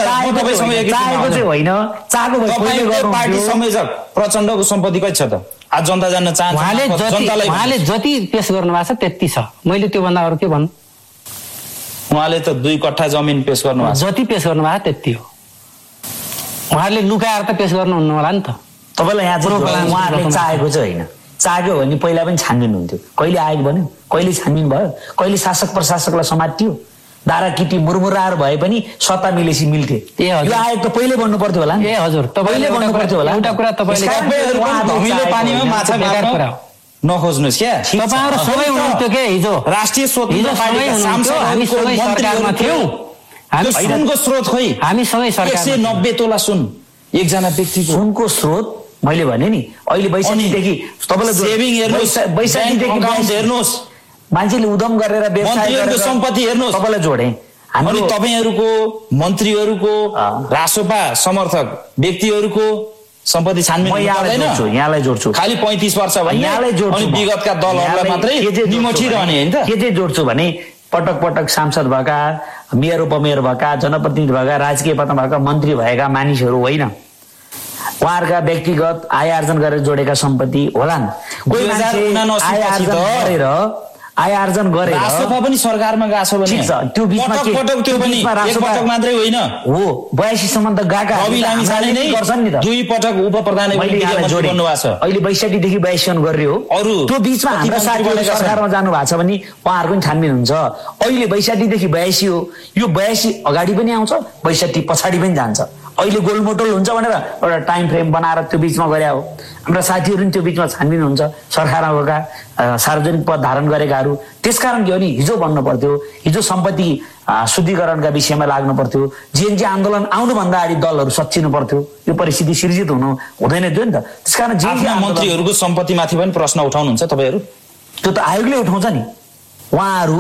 होइन, चाहेको पार्टी संयोजक प्रचण्डको सम्पत्ति कति छ त? आज जनता जान्न चाहन्छ। उहाँले जति पेश गर्नु भएको छ त्यति छ, मैले त्यो भन्दा अरू के भन्नु? उहाँले त 2 कट्ठा जमिन पेश गर्नु भएको छ, जति पेश गर्नु भएको त्यति हो। उहाँहरूले लुकाएर त पेश गर्नुहुन्न होला नि त। तपाईँलाई यहाँ उहाँहरूले चाहेको चाहिँ होइन, चाहेको हो भने पहिला पनि छानबिन हुन्थ्यो। कहिले आयोग बन्यो, कहिले छानबिन भयो, कहिले शासक प्रशासकलाई समातियो, दारा किटी मुरमुराएर भए पनि सत्ता मिलेसी मिल्थे। यो आयोग त पहिले बन्नु पर्थ्यो होला। ए हजुर, तपाईँले बन्नु पर्थ्यो होला। एउटा कुरा तपाईँले पानीमा माछा मार्न नखोज्नुहोस् क्या। तपाईँहरू सबै हुनुहुन्थ्यो के हिजो राष्ट्रिय स्वतन्त्र पार्टीका सांसदहरूको सरकारमा थियौँ। सुनको स्रोत खोइ हामी सँगै सरकार 190 तोला सुन एकजना व्यक्तिको। सुनको स्रोत मैले भने नि अहिले बैशाखीदेखि तपाईँलाई सेभिङ हेर्नुहोस्, बैशाखीदेखि हेर्नुहोस्, मान्छेले उद्यम गरेर मन्त्रीहरूको सम्पत्ति हेर्नुहोस्। तपाईँलाई जोडे अनि तपाईँहरूको मन्त्रीहरूको रासोपा समर्थक व्यक्तिहरूको सम्पत्ति छानबिन यहाँलाई जोड्छु। खालि 35 वर्ष यहाँलाई जोड्छु। अनि विगतका दलहरूलाई मात्रै निमोठिरहने होइन त? के चाहिँ जोड्छु भने पटक पटक सांसद भएका, मेयर उपमेयर भएका, जनप्रतिनिधि भएका, राजकीय पदमा भएका, मन्त्री भएका मानिसहरू होइन, उहाँहरूका व्यक्तिगत आय आर्जन गरेर जोडेका सम्पत्ति होलान्। आय आर्जन गरेर रासोपा पनि सरकारमा गएको छ भने त्यो बिचमा त्यो पनि एक पटक मात्रै होइन हो, 82 सम्म त गएका गर्छन् नि त। 2 पटक उपप्रधान बन्नु भएको छ। अहिले 62 देखि 82 गरेर हो। अरू त्यो बिचमा हाम्रा साथीहरू सरकारमा जानु भएको छ भने उहाँहरूको पनि छानबिन हुन्छ। अहिले 62 देखि 82 हो, यो 82 अगाडि पनि आउँछ, 62 पछाडि पनि जान्छ। अहिले गोलमोटोल हुन्छ भनेर एउटा टाइम फ्रेम बनाएर त्यो बिचमा गरे हो। हाम्रा साथीहरू पनि त्यो बिचमा छानबिन हुन्छ, सरकारमा गएका, सार्वजनिक पद धारण गरेकाहरू। त्यसकारण के हो नि, हिजो भन्नु पर्थ्यो, हिजो सम्पत्ति शुद्धिकरणका विषयमा लाग्नु पर्थ्यो, जिएनजी आन्दोलन आउनुभन्दा अगाडि दलहरू सच्चिनु पर्थ्यो, यो परिस्थिति सिर्जित हुँदैन थियो नि त। त्यसकारण मन्त्रीहरूको सम्पत्तिमाथि पनि प्रश्न उठाउनुहुन्छ तपाईँहरू? त्यो त आयोगले उठाउँछ नि। उहाँहरू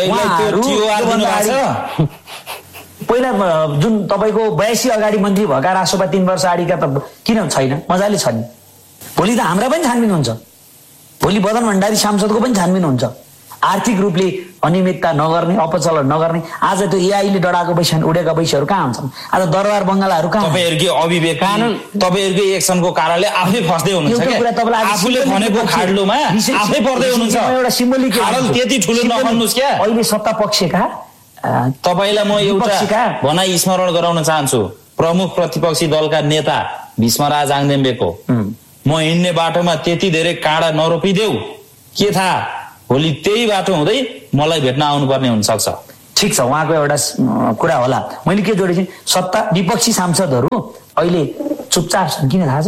पहिला जुन तपाईँको 82 अगाडि मन्त्री भएका रासोपा 3 वर्ष अगाडिका त किन छैन? मजाले छ नि। भोलि त हाम्रा पनि छानबिन हुन्छ। भोलि बदन भण्डारी सांसदको पनि छानबिन हुन्छ। आर्थिक रूपले अनियमितता नगर्ने, अपचलन नगर्ने। आज त्यो एआईले डराएको पैसा उडेका पैसाहरू कहाँ हुन्छन्? आज दरबार बङ्गलाहरू कहाँ? तपाईँहरूकै अभिवेक कानुन, तपाईँहरूकै एक्सनको कारणले आफै फस्दै हुनुहुन्छ क्या। आफूले भनेको खाडलोमा आफै पर्दै हुनुहुन्छ। एउटा सिम्बोलिक खाडल त्यति ठुलो नभन्नुहोस् क्या। अहिले सत्ता पक्षका तपाईँलाई म एउटा भनाइ स्मरण गराउन चाहन्छु। प्रमुख प्रतिपक्षी दलका नेता भीष्मराज आङदेम्बेको म हिँड्ने बाटोमा त्यति धेरै काँडा नरोपिदेऊ, के थाहा भोलि त्यही बाटो हुँदै मलाई भेट्न आउनुपर्ने हुनसक्छ। ठिक छ, उहाँको एउटा कुरा होला। मैले के जोडेँ, सत्ता विपक्षी सांसदहरू अहिले चुपचाप छन्। किन थाहा छ?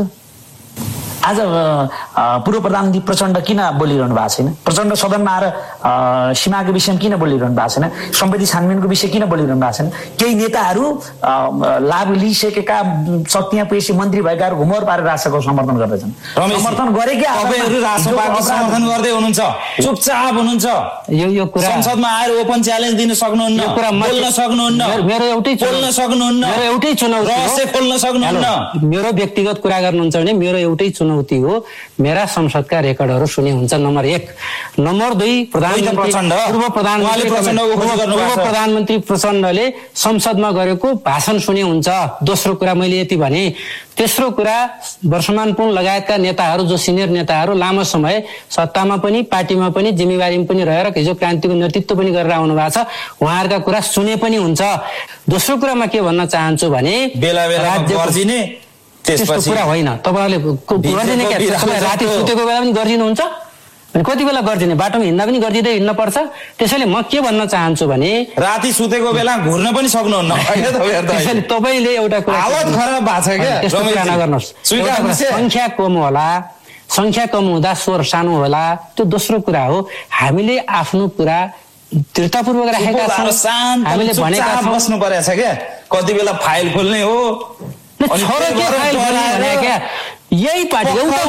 आज पूर्व प्रधानमन्त्री प्रचण्ड किन बोलिरहनु भएको छैन? प्रचण्ड सदनमा आएर सीमाको विषयमा किन बोलिरहनु भएको छैन? सम्पत्ति छानबिनको विषय किन बोलिरहनु भएको छैन? केही नेताहरू लाभ लिइसकेका शक्तियाँ पेशी मन्त्री भएकाहरू घुमर पारेर राष्ट्रको समर्थन गर्दैछन्। समर्थन गरेकै तपाईँहरू राष्ट्रपाको समर्थन गर्दै हुनुहुन्छ, चुपचाप हुनुहुन्छ। यो कुरा संसदमा आएर ओपन च्यालेन्ज दिन सक्नुहुन्न, बोल्न सक्नुहुन्न, मेरो एउटै बोल्न सक्नुहुन्न, मेरो एउटै चुनौती रहस्य खोल्न सक्नुहुन्न। मेरो व्यक्तिगत कुरा गर्नुहुन्छ भने मेरो एउटै चुनौती हो, मेरा संसदका रेकर्डहरू सुने हुन्छ। नम्बर 1। नम्बर 2, पूर्व प्रधानमन्त्री प्रचण्डले संसदमा गरेको भाषण सुने हुन्छ। दोस्रो कुरा मैले यति भने। तेस्रो कुरा, वर्षमान पुन लगायतका नेताहरू, जो सिनियर नेताहरू लामो समय सत्तामा पनि पार्टीमा पनि जिम्मेवारीमा पनि रहेर हिजो क्रान्तिको नेतृत्व पनि गरेर आउनु भएको छ, उहाँहरूका कुरा सुने पनि हुन्छ। दोस्रो कुरामा के भन्न चाहन्छु भने बेला बेला गर्जिने त्यस्तो कुरा होइन। तपाईँहरूले गर्दिने क्या? राति सुतेको बेला पनि गर्दिनुहुन्छ, कति बेला गर्दिने? बाटोमा हिँड्दा पनि गर्दिँदै हिँड्न पर्छ। त्यसैले म के भन्न चाहन्छु भने राति सुतेको बेला घुर्न पनि सक्नुहुन्न। त्यसैले तपाईँले एउटा कुरा खराब भएको छ क्या, त्यस्तो कुरा नगर्नुहोस्। संख्या कम होला, संख्या कम हुँदा स्वर सानो होला, त्यो दोस्रो कुरा हो। हामीले आफ्नो कुरा दृढतापूर्वक राखेका छौँ, हामीले भनेका छौँ। बस्नु परेको छ क्या, कति बेला फाइल खोल्ने हो, यही पार्टी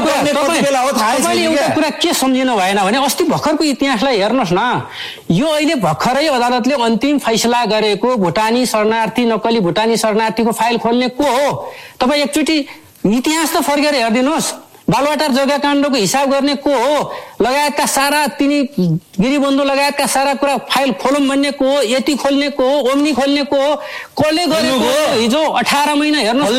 एउटा कुरा के सम्झिनु भएन भने अस्ति भर्खरको इतिहासलाई हेर्नुहोस् न। यो अहिले भर्खरै अदालतले अन्तिम फैसला गरेको भुटानी शरणार्थी, नक्कली भुटानी शरणार्थीको फाइल खोल्ने को हो? तपाईँ एकचोटि इतिहास त फर्केर हेरिदिनुहोस्। बालुवाटार जग्गा काण्डको हिसाब गर्ने को हो? लगायतका सारा तिनी गिरिबन्धु लगायतका सारा कुरा फाइल खोलौँ भन्ने को हो? यति खोल्ने को हो? ओम्नी खोल्ने को हो? कसले गरेको? हिजो 18 महिना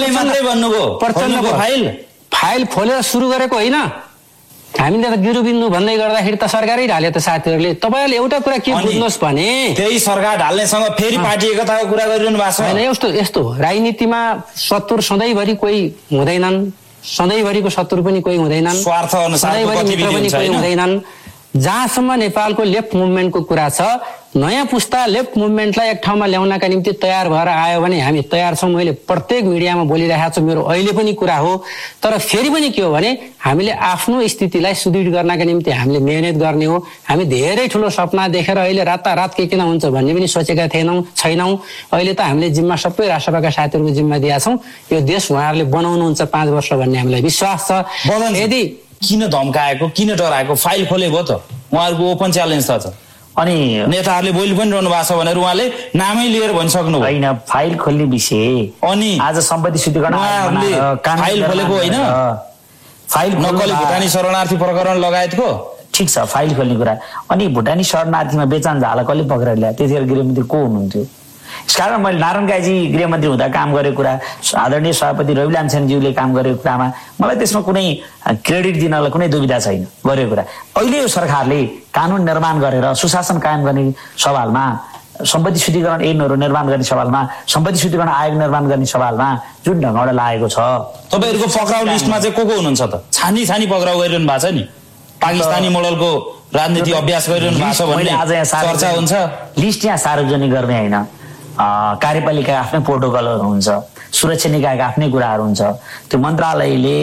हेर्नुहोस्, फाइल खोलेर सुरु गरेको होइन। हामीले त गिरिबन्धु भन्दै गर्दाखेरि त सरकारै ढाले त साथीहरूले। तपाईँहरूले एउटा कुरा के बुझ्नुहोस् भने त्यही सरकार ढाल्नेसँग फेरि पार्टी एकताको कुरा गरिरहनु भएको छ। होइन, यस्तो राजनीतिमा शत्रु सधैँभरि कोही हुँदैनन्, सधैँभरिको शत्रु पनि कोही हुँदैनन्, सधैँभरि मित्र पनि कोही हुँदैनन्। जहाँसम्म नेपालको लेफ्ट मुभमेन्टको कुरा छ, नयाँ पुस्ता लेफ्ट मुभमेन्टलाई एक ठाउँमा ल्याउनका निम्ति तयार भएर आयो भने हामी तयार छौँ। मैले प्रत्येक मिडियामा बोलिरहेको छु, मेरो अहिले पनि कुरा हो। तर फेरि पनि के हो भने हामीले आफ्नो स्थितिलाई सुदृढ गर्नका निम्ति हामीले मेहनत गर्ने हो। हामी धेरै ठुलो सपना देखेर अहिले रातारात के किन हुन्छ भन्ने पनि सोचेका छैनौँ। अहिले त हामीले जिम्मा सबै राष्ट्रपाका साथीहरूको जिम्मा दिएका छौँ। यो देश उहाँहरूले बनाउनुहुन्छ 5 वर्ष भन्ने हामीलाई विश्वास छ। यदि किन धम्काएको, किन डराएको? फाइल खोलेको त उहाँहरूको ओपन च्यालेन्ज छ। अनि नेताहरूले बोली पनि रहनु भएको छ भनेर उहाँले नामै लिएर भनिसक्नु होइन। फाइल खोल्ने विषय अनि आज सम्पत्ति शुद्धिकरण फाइल खोलेको होइन, फाइल नक्कली भुटानी शरणार्थी प्रकरण लगायतको। ठिक छ, फाइल खोल्ने कुरा। अनि भुटानी शरणार्थीमा बेचान झाला कसले पक्रेर ल्यायो? त्यतिखेर गृहमन्त्री को हुनुहुन्थ्यो? यसकारण मैले नारायण काजी गृहमन्त्री हुँदा काम गरेको कुरा, आदरणीय सभापति रवि लामिछानेज्यूले काम गरेको कुरामा मलाई त्यसमा कुनै क्रेडिट दिनलाई कुनै दुविधा छैन। गरेको कुरा अहिले यो सरकारले कानुन निर्माण गरेर सुशासन कायम गर्ने सवालमा, सम्पत्ति शुद्धिकरण ऐनहरू निर्माण गर्ने सवालमा, सम्पत्ति शुद्धिकरण आयोग निर्माण गर्ने सवालमा जुन ढङ्गबाट लागेको छ। तपाईँहरूको पक्राउ लिस्टमा चाहिँ को हुनुहुन्छ त? छानी पक्राउ गरिरहनु भएको छ नि, पाकिस्तानी मोडलको राजनीति अभ्यास गरिरहनु भएको छ भन्ने आज यहाँ चर्चा हुन्छ। लिस्ट यहाँ सार्वजनिक गर्ने होइन, कार्यपालिका आफ्नै प्रोटोकलहरू हुन्छ, सुरक्षा निकायका आफ्नै कुराहरू हुन्छ। त्यो मन्त्रालयले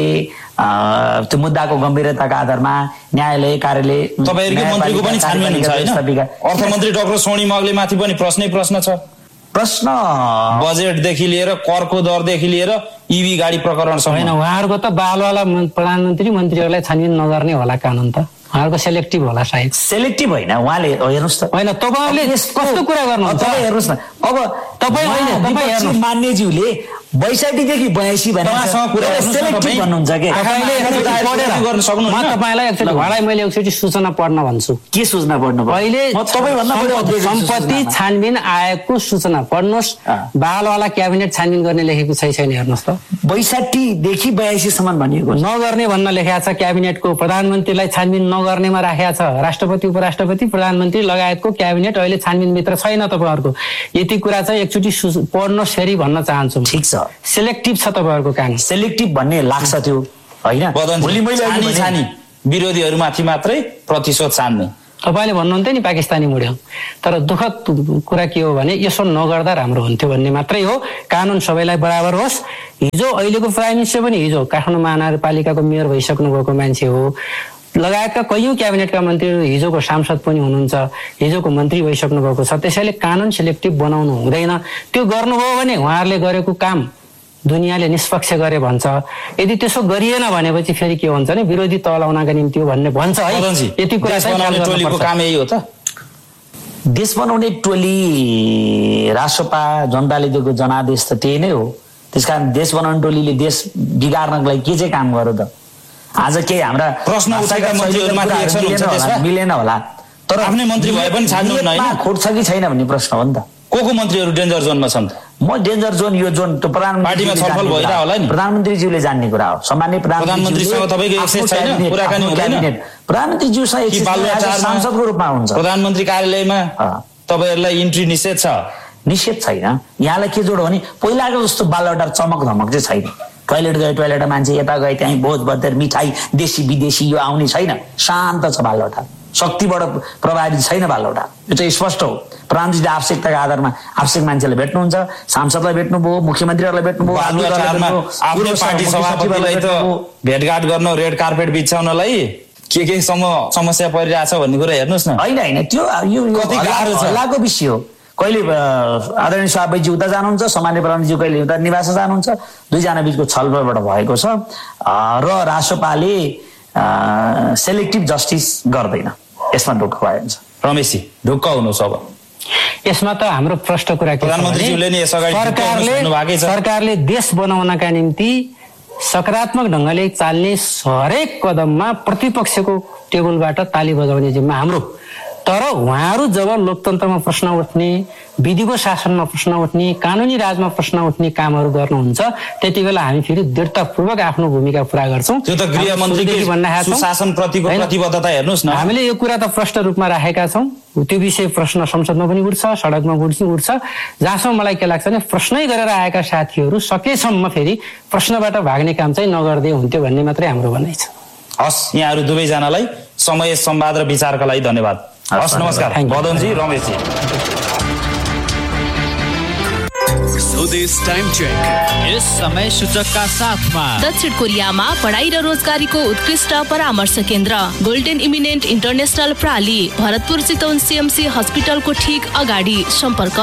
त्यो मुद्दाको गम्भीरताका आधारमा न्यायालय कार्यालय तपाईँहरूको मन्त्रीको पनि छानबिन हुन्छ होइन? अर्थमन्त्री डाक्टर सोनी मगले माथि पनि प्रश्न छ। प्रश्न बजेटदेखि लिएर करको दरदेखि लिएर इभी गाडी प्रकरणसम्म। होइन, उहाँहरूको त बालवाला प्रधानमन्त्री मन्त्रीहरूलाई छानबिन नगर्ने होला कानुन त? उहाँहरूको सेलेक्टिभ होला सायद। सेलेक्टिभ होइन, उहाँले हेर्नुहोस् त। होइन, तपाईँहरूले कस्तो कुरा गर्नुहुन्छ? तपाईँ हेर्नुहोस् न, अब तपाईँ मान्यज्यूले 62 देखि 82 भने भन्नुहुन्छ के म तपाईलाई एकचोटि उहाँलाई मैले एकचोटि सूचना पढ्न भन्छु के सूचना पढ्नु अहिले सम्पत्ति छानबिन आयोगको सूचना पढ्नुहोस् बालवाला क्याबिनेट छानबिन गर्ने लेखेको छैन हेर्नुहोस् त 62 देखि 82 सम्म भनिएको नगर्ने भन्न लेखेको छ क्याबिनेटको प्रधानमन्त्रीलाई छानबिन नगर्नेमा राखेको छ राष्ट्रपति उपराष्ट्रपति प्रधानमन्त्री लगायतको क्याबिनेट अहिले छानबिनभित्र छैन तपाईँहरूको यति कुरा चाहिँ एकचोटि पढ्नुहोस् फेरि भन्न चाहन्छु ठिक छ सेलेक्टिभ छ तपाईँहरूको काम सेलेक्टिभ भन्ने लाग्छ त्यो हैन विरोधीहरूमाथि मात्रै प्रतिशोध छान्ने तपाईँले भन्नुहुन्थ्यो नि पाकिस्तानी मुड्यो तर दुःखद कुरा के हो भने यसो नगर्दा राम्रो हुन्थ्यो भन्ने मात्रै हो कानुन सबैलाई बराबर होस् हिजो अहिलेको प्राइम मिनिस्टर पनि हिजो काठमाडौँ महानगरपालिकाको मेयर भइसक्नु भएको मान्छे हो लगायतका कैयौं क्याबिनेटका मन्त्रीहरू हिजोको सांसद पनि हुनुहुन्छ हिजोको मन्त्री भइसक्नु भएको छ त्यसैले कानुन सेलेक्टिभ बनाउनु हुँदैन त्यो गर्नुभयो भने उहाँहरूले गरेको काम दुनियाँले निष्पक्ष गरे भन्छ यदि त्यसो गरिएन भनेपछि फेरि के हुन्छ भने विरोधी तलाउनका निम्ति हो भन्ने भन्छ है यति कुरा टोलीको काम यही हो त देश बनाउने टोली राष्ट्रपा जनताले दिएको जनादेश त त्यही नै हो त्यसकारण देश बनाउने टोलीले देश बिगार्नको लागि के चाहिँ काम गर्यो त आज के हाम्रा प्रश्न उठाएका मन्त्रीहरुमाथि एक्सन हुन्छ त्यसमा मिलेन होला तर आफ्नै मन्त्री भए पनि छाड्नुहुन्न हैन खोट छ कि छैन भन्ने प्रश्न हो नि त को मन्त्रीहरु डेन्जर जोनमा छन् म डेन्जर जोन यो जोन त पार्टीमा छलफल भइरा होला नि प्रधानमन्त्रीज्यूले जान्ने कुरा हो सामान्य प्रधानमन्त्रीसँग तपाईको एक्सेस छैन कुराकानी हुँदैन प्रधानमन्त्रीज्यूसँग एक्सेस सांसदको रूपमा हुन्छ प्रधानमन्त्री कार्यालयमा तपाईहरुलाई इन्ट्री निषेध छ निषेध छैन यहाँलाई के जोड हो भने पहिलाको जस्तो बालवटार चमक धमक चाहिँ छैन टोयलेट गए टोयलेटमा मान्छे यता गए त्यहीँ भोज बत्तर मिठाई देशी विदेशी यो आउने छैन शान्त छ बालवटा शक्तिबाट प्रभावित छैन बालवटा यो चाहिँ स्पष्ट हो प्रधानमन्त्रीले आवश्यकताको आधारमा आवश्यक मान्छेलाई भेट्नुहुन्छ सांसदलाई भेट्नुभयो मुख्यमन्त्रीहरूलाई भेट्नुभयो आफ्नो पार्टी सभापतिलाई त भेटघाट गर्न रेड कार्पेट बिछाउनलाई के समस्या परिरहेछ भन्ने कुरा हेर्नुहोस् न होइन त्यो यो कति गाह्रो छ हल्लाको विषय हो कहिले आदरणीय सभापतिजी उता जानुहुन्छ सामान्य प्रधानमन्त्रीज्यू कहिले उता निवास जानुहुन्छ दुईजना बीचको छलफलबाट भएको छ र राष्ट्रपाले सेलेक्टिभ जस्टिस गर्दैन यसमा ढुक्क भइन्छ रमेशजी ढुक्क हुनुहोस् अब यसमा त हाम्रो प्रश्न कुरा के छ सरकारले देश बनाउनका निम्ति सकारात्मक ढंगले चाल्ने हरेक कदममा प्रतिपक्षको टेबलबाट ताली बजाउने जिम्मा हाम्रो तर उहाँहरू जब लोकतन्त्रमा प्रश्न उठ्ने विधिको शासनमा प्रश्न उठ्ने कानुनी राजमा प्रश्न उठ्ने कामहरू गर्नुहुन्छ त्यति बेला हामी फेरि दृढतापूर्वक आफ्नो भूमिका पूरा गर्छौं त्यो त गृहमन्त्रीको सुशासन प्रतिको प्रतिबद्धता हेर्नुस् न हामीले यो कुरा त प्रष्ट रूपमा राखेका छौं त्यो विषय प्रश्न संसदमा पनि उठ्छ सडकमा उठ्छ जहाँसम्म मलाई के लाग्छ भने प्रश्नै गरेर आएका साथीहरू सकेसम्म फेरि प्रश्नबाट भाग्ने काम चाहिँ नगर्दै हुन्थ्यो भन्ने मात्रै हाम्रो भनाइ छ हस् यहाँहरू दुवैजनालाई समय संवाद र विचारका लागि धन्यवाद हस् नमस्कार मदनजी रमेशजी स्वदेश टाइम चेक यस समय सूचकका साथमा दक्षिण कोरियामा पढाइ र रोजगारीको उत्कृष्ट परामर्श केन्द्र golden eminent international प्राली Bharatpur Chitwan CMC हस्पिटलको ठीक अगाडि सम्पर्क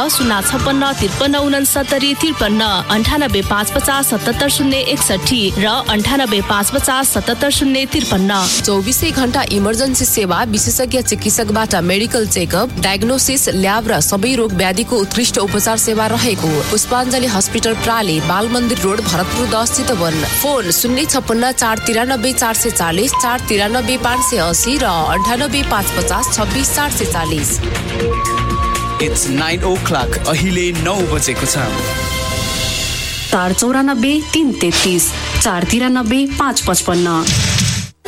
0565353 र 9855770053 24 घण्टा इमर्जेन्सी सेवा विशेषज्ञ चिकित्सकबाट मेडिकल चेकअप डायग्नोसिस ल्याब र सबै रोग व्याधिको उत्कृष्ट उपचार सेवा रहेको पुष्पाञ्जली हस्पिटल प्राली बाल मन्दिर रोड भरतपुर 10 चितवन फोन 056 493 580 र 9855262440 It's 9 o'clock अहिले 9 बजेको छ 494 333 493 555